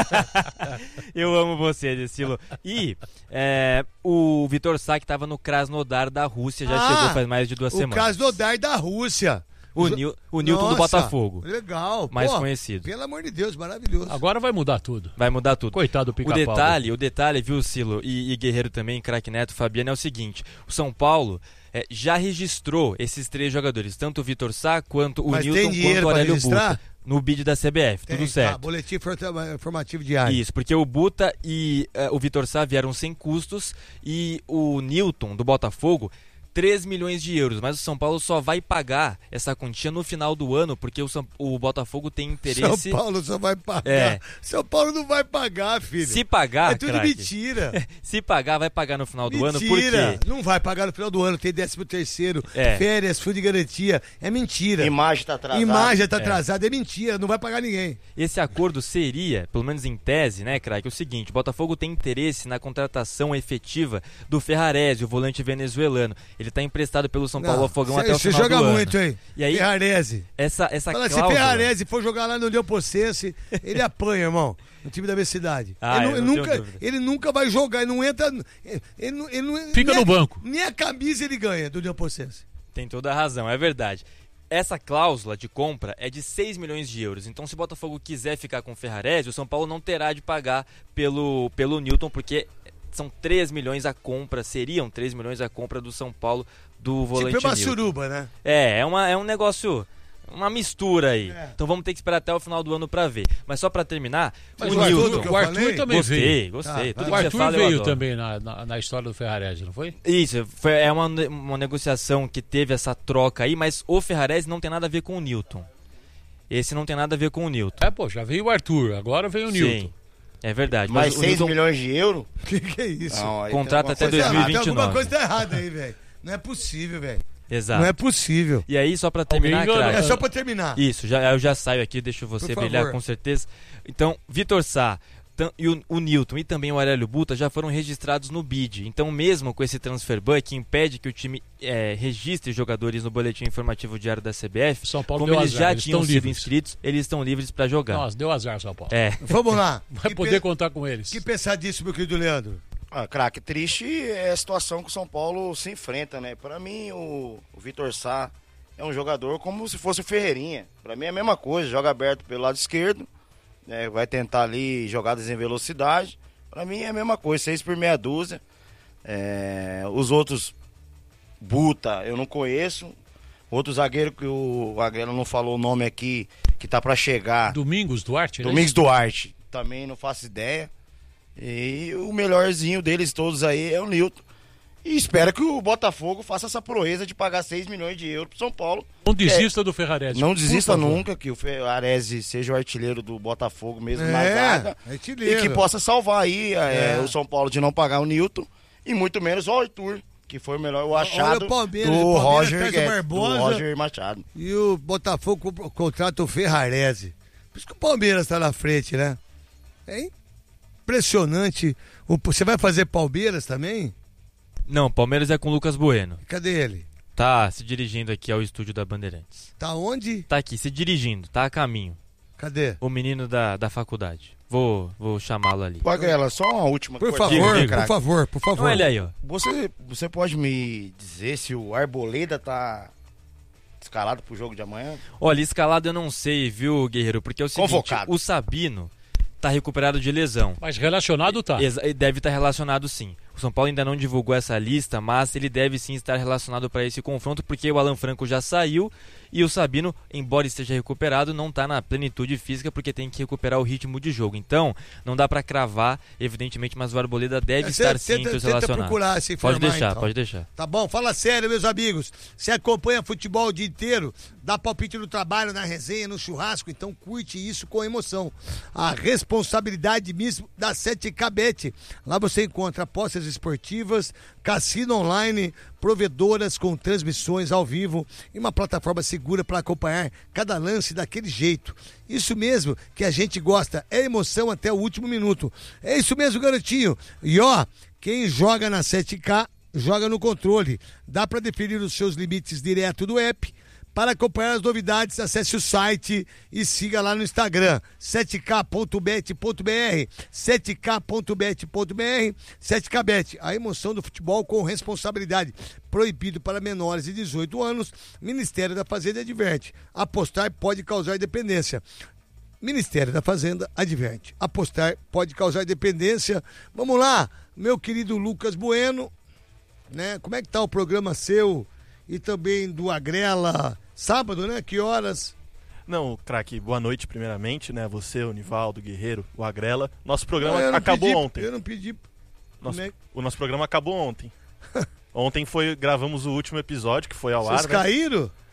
[SPEAKER 6] Eu amo você, Decilo. E é, o Vitor Sá, que tava no Krasnodar da Rússia, já
[SPEAKER 1] Ah,
[SPEAKER 6] chegou faz mais de duas
[SPEAKER 1] O
[SPEAKER 6] semanas.
[SPEAKER 1] Krasnodar da Rússia.
[SPEAKER 6] O, Nil, o Newton do
[SPEAKER 1] Nossa,
[SPEAKER 6] Botafogo,
[SPEAKER 1] Legal.
[SPEAKER 6] mais
[SPEAKER 1] Pô,
[SPEAKER 6] conhecido.
[SPEAKER 1] Pelo amor de Deus, maravilhoso.
[SPEAKER 2] Agora vai mudar tudo.
[SPEAKER 6] Vai mudar tudo.
[SPEAKER 2] Coitado do
[SPEAKER 6] O
[SPEAKER 2] Pica-Pau.
[SPEAKER 6] detalhe, o detalhe, viu, Silo e, e Guerreiro também, Craque Neto, Fabiano, é o seguinte: o São Paulo é, já registrou esses três jogadores, tanto o Vitor Sá, quanto o
[SPEAKER 1] Mas tem
[SPEAKER 6] Newton,
[SPEAKER 1] dinheiro
[SPEAKER 6] quanto o
[SPEAKER 1] pra
[SPEAKER 6] Aurélio
[SPEAKER 1] registrar?
[SPEAKER 6] Buta, no bid da C B F,
[SPEAKER 1] Tem,
[SPEAKER 6] tudo
[SPEAKER 1] tá,
[SPEAKER 6] certo.
[SPEAKER 1] boletim informativo diário.
[SPEAKER 6] Isso, porque o Buta e uh, o Vitor Sá vieram sem custos e o Newton, do Botafogo, três milhões de euros, mas o São Paulo só vai pagar essa quantia no final do ano, porque o, São, o Botafogo tem interesse...
[SPEAKER 1] São Paulo só vai pagar.
[SPEAKER 6] É.
[SPEAKER 1] São Paulo não vai pagar, filho.
[SPEAKER 6] Se pagar,
[SPEAKER 1] É tudo
[SPEAKER 6] craque,
[SPEAKER 1] mentira.
[SPEAKER 6] se pagar, vai pagar no final do
[SPEAKER 1] Mentira.
[SPEAKER 6] ano, por quê?
[SPEAKER 1] Não vai pagar no final do ano, tem décimo terceiro,
[SPEAKER 6] É.
[SPEAKER 1] férias, fundo de garantia. É mentira.
[SPEAKER 3] Imagem tá atrasada.
[SPEAKER 1] Imagem tá atrasada, é mentira, não vai pagar ninguém.
[SPEAKER 6] Esse acordo seria, pelo menos em tese, né, craque, o seguinte: o Botafogo tem interesse na contratação efetiva do Ferrarese, o volante venezuelano. Ele está emprestado pelo São Paulo
[SPEAKER 1] Não,
[SPEAKER 6] Afogão
[SPEAKER 1] cê-
[SPEAKER 6] até o
[SPEAKER 1] cê
[SPEAKER 6] final
[SPEAKER 1] joga
[SPEAKER 6] do ano.
[SPEAKER 1] muito, hein?
[SPEAKER 6] E aí,
[SPEAKER 1] Ferrarese.
[SPEAKER 6] essa, essa
[SPEAKER 1] Fala, se
[SPEAKER 6] cláusula...
[SPEAKER 1] Ferrarese for jogar lá no Leopoldsense, ele apanha, irmão. No time da minha cidade.
[SPEAKER 6] Ah,
[SPEAKER 1] ele,
[SPEAKER 6] eu
[SPEAKER 1] nu-
[SPEAKER 6] não tenho
[SPEAKER 1] nunca,
[SPEAKER 6] dúvida.
[SPEAKER 1] ele nunca vai jogar, ele não entra. Ele, não- ele não-
[SPEAKER 2] Fica
[SPEAKER 1] nem
[SPEAKER 2] no
[SPEAKER 1] a-
[SPEAKER 2] banco.
[SPEAKER 1] Nem a camisa ele ganha do Leopoldsense.
[SPEAKER 6] Tem toda a razão, é verdade. Essa cláusula de compra é de seis milhões de euros. Então, se o Botafogo quiser ficar com o Ferrarese, o São Paulo não terá de pagar pelo, pelo Newton, porque são três milhões a compra, seriam três milhões a compra do São Paulo do volante
[SPEAKER 1] Tipo uma
[SPEAKER 6] Newton.
[SPEAKER 1] suruba, né?
[SPEAKER 6] É, é, uma, é um negócio, uma mistura aí.
[SPEAKER 1] É.
[SPEAKER 6] Então vamos ter que esperar até o final do ano pra ver. Mas só pra terminar,
[SPEAKER 2] Mas
[SPEAKER 6] o
[SPEAKER 2] o Arthur,
[SPEAKER 6] Newton...
[SPEAKER 1] que eu
[SPEAKER 2] o Arthur
[SPEAKER 1] falei?
[SPEAKER 2] também
[SPEAKER 6] Gostei,
[SPEAKER 2] veio.
[SPEAKER 6] gostei.
[SPEAKER 1] Tá,
[SPEAKER 6] Tudo
[SPEAKER 2] O
[SPEAKER 6] que você
[SPEAKER 2] Arthur
[SPEAKER 6] fala eu
[SPEAKER 2] veio
[SPEAKER 6] adoro.
[SPEAKER 2] também na, na, na história do Ferrarese, não foi?
[SPEAKER 6] Isso, foi, é uma, ne- uma negociação que teve essa troca aí, mas o Ferrarese não tem nada a ver com o Newton. Esse não tem nada a ver com o Newton.
[SPEAKER 2] É, pô, já veio o Arthur, agora veio o Newton.
[SPEAKER 6] Sim, é verdade.
[SPEAKER 3] Mais
[SPEAKER 6] Mas o
[SPEAKER 3] seis
[SPEAKER 6] Newton
[SPEAKER 3] milhões de euros?
[SPEAKER 1] Que que é isso?
[SPEAKER 3] Não, aí
[SPEAKER 6] Contrata
[SPEAKER 3] tem
[SPEAKER 6] até
[SPEAKER 3] alguma coisa
[SPEAKER 6] dois mil e vinte e
[SPEAKER 1] Tem alguma
[SPEAKER 6] nove.
[SPEAKER 1] coisa tá errada aí, velho. Não é possível, velho.
[SPEAKER 6] Exato.
[SPEAKER 1] Não é possível.
[SPEAKER 6] E aí, só pra terminar,
[SPEAKER 2] enganou.
[SPEAKER 1] É
[SPEAKER 6] craque.
[SPEAKER 1] só pra terminar.
[SPEAKER 6] Isso, já, eu já saio aqui, deixo você
[SPEAKER 1] Por
[SPEAKER 6] brilhar
[SPEAKER 1] favor.
[SPEAKER 6] com certeza. Então, Vitor Sá tam- e o, o Newton e também o Aurélio Buta já foram registrados no B I D. Então, mesmo com esse transfer ban que impede que o time é, registre jogadores no boletim informativo diário da C B F,
[SPEAKER 2] São Paulo
[SPEAKER 6] como
[SPEAKER 2] deu
[SPEAKER 6] eles
[SPEAKER 2] azar,
[SPEAKER 6] já
[SPEAKER 2] eles
[SPEAKER 6] tinham
[SPEAKER 2] estão
[SPEAKER 6] sido
[SPEAKER 2] livres.
[SPEAKER 6] inscritos, eles estão livres pra jogar.
[SPEAKER 2] Nossa, deu azar, São Paulo.
[SPEAKER 6] É.
[SPEAKER 1] Vamos lá.
[SPEAKER 2] Vai
[SPEAKER 1] que
[SPEAKER 2] poder
[SPEAKER 1] pe-
[SPEAKER 2] contar com eles.
[SPEAKER 1] que pensar disso, meu querido Leandro?
[SPEAKER 3] Ah, craque, triste é a situação que o São Paulo se enfrenta, né? Pra mim, o, o Vitor Sá é um jogador como se fosse o Ferreirinha. Pra mim é a mesma coisa, joga aberto pelo lado esquerdo, né? Vai tentar ali jogadas em velocidade. Pra mim é a mesma coisa, seis por meia dúzia. É, os outros, Buta, eu não conheço. Outro zagueiro que o Agrelo não falou o nome aqui, que tá pra chegar.
[SPEAKER 2] Domingos Duarte, né?
[SPEAKER 3] Domingos Duarte, também não faço ideia. E o melhorzinho deles todos aí é o Newton. E espero que o Botafogo faça essa proeza de pagar seis milhões de euros pro São Paulo.
[SPEAKER 2] Não desista do Ferrarese.
[SPEAKER 3] Não
[SPEAKER 2] por
[SPEAKER 3] desista
[SPEAKER 2] favor.
[SPEAKER 3] nunca que o Ferrarese seja o artilheiro do Botafogo mesmo na
[SPEAKER 1] É,
[SPEAKER 3] zaga.
[SPEAKER 1] artilheiro.
[SPEAKER 3] E que possa salvar aí é,
[SPEAKER 1] É.
[SPEAKER 3] o São Paulo de não pagar o Newton. E muito menos o Arthur, que foi o melhor, o achado
[SPEAKER 1] o Palmeiras,
[SPEAKER 3] do
[SPEAKER 1] o Palmeiras
[SPEAKER 3] Roger,
[SPEAKER 1] traz o
[SPEAKER 3] Guedes, do
[SPEAKER 1] Barbosa.
[SPEAKER 3] Roger Machado.
[SPEAKER 1] E o Botafogo co- contrata o Ferrarese. Por isso que o Palmeiras tá na frente, né? É impressionante. O- Você vai fazer Palmeiras também?
[SPEAKER 6] Não, Palmeiras é com o Lucas Bueno.
[SPEAKER 1] Cadê ele?
[SPEAKER 6] Tá se dirigindo aqui ao estúdio da Bandeirantes.
[SPEAKER 1] Tá onde?
[SPEAKER 6] Tá aqui, se dirigindo, tá a caminho.
[SPEAKER 1] Cadê?
[SPEAKER 6] O menino da, da faculdade. Vou, vou chamá-lo ali.
[SPEAKER 3] Pagrela, só uma última
[SPEAKER 1] Por
[SPEAKER 3] coisa.
[SPEAKER 1] favor,
[SPEAKER 6] diga,
[SPEAKER 1] por
[SPEAKER 3] craque.
[SPEAKER 1] favor, por favor.
[SPEAKER 6] Olha aí, ó.
[SPEAKER 3] Você, você pode me dizer se o Arboleda tá escalado pro jogo de amanhã?
[SPEAKER 6] Olha, escalado eu não sei, viu, Guerreiro? Porque é o seguinte,
[SPEAKER 3] Convocado.
[SPEAKER 6] o Sabino tá recuperado de lesão.
[SPEAKER 2] Mas relacionado tá.
[SPEAKER 6] Exa- Deve estar relacionado sim. O São Paulo ainda não divulgou essa lista, mas ele deve sim estar relacionado para esse confronto, porque o Alan Franco já saiu e o Sabino, embora esteja recuperado, não está na plenitude física porque tem que recuperar o ritmo de jogo. Então, não dá para cravar, evidentemente, mas o Arboleda deve
[SPEAKER 1] É,
[SPEAKER 6] estar
[SPEAKER 1] tenta-
[SPEAKER 6] sim entre os
[SPEAKER 1] tenta
[SPEAKER 6] relacionados.
[SPEAKER 1] procurar se informar,
[SPEAKER 6] Pode deixar,
[SPEAKER 1] então.
[SPEAKER 6] pode deixar.
[SPEAKER 1] Tá bom? Fala sério, meus amigos. Você acompanha futebol o dia inteiro, dá palpite no trabalho, na resenha, no churrasco, então curte isso com emoção. A responsabilidade mesmo da sete K Bet. Lá você encontra apostas esportivas, cassino online, provedoras com transmissões ao vivo e uma plataforma segura para acompanhar cada lance daquele jeito. Isso mesmo que a gente gosta, é emoção até o último minuto. É isso mesmo, garotinho. E ó, quem joga na sete K joga no controle. Dá para definir os seus limites direto do app Para acompanhar as novidades, acesse o site e siga lá no Instagram, sete k ponto bet ponto b r, sete k ponto bet ponto b r, sete K Bet, a emoção do futebol com responsabilidade. Proibido para menores de dezoito anos, Ministério da Fazenda adverte, apostar pode causar dependência. Ministério da Fazenda adverte, apostar pode causar dependência. Vamos lá, meu querido Lucas Bueno, né? Como é que tá o programa seu e também do Agrela? Sábado, né? Que horas?
[SPEAKER 7] Não, craque, boa noite primeiramente, né? Você, o Nivaldo, o Guerreiro, o Agrela. Nosso programa
[SPEAKER 1] Não,
[SPEAKER 7] acabou
[SPEAKER 1] pedi,
[SPEAKER 7] ontem.
[SPEAKER 1] Eu não pedi.
[SPEAKER 7] Nosso,
[SPEAKER 1] é?
[SPEAKER 7] O nosso programa acabou ontem. Ontem foi, gravamos o último episódio que foi ao
[SPEAKER 1] Vocês
[SPEAKER 7] ar.
[SPEAKER 1] caíram?
[SPEAKER 7] Né?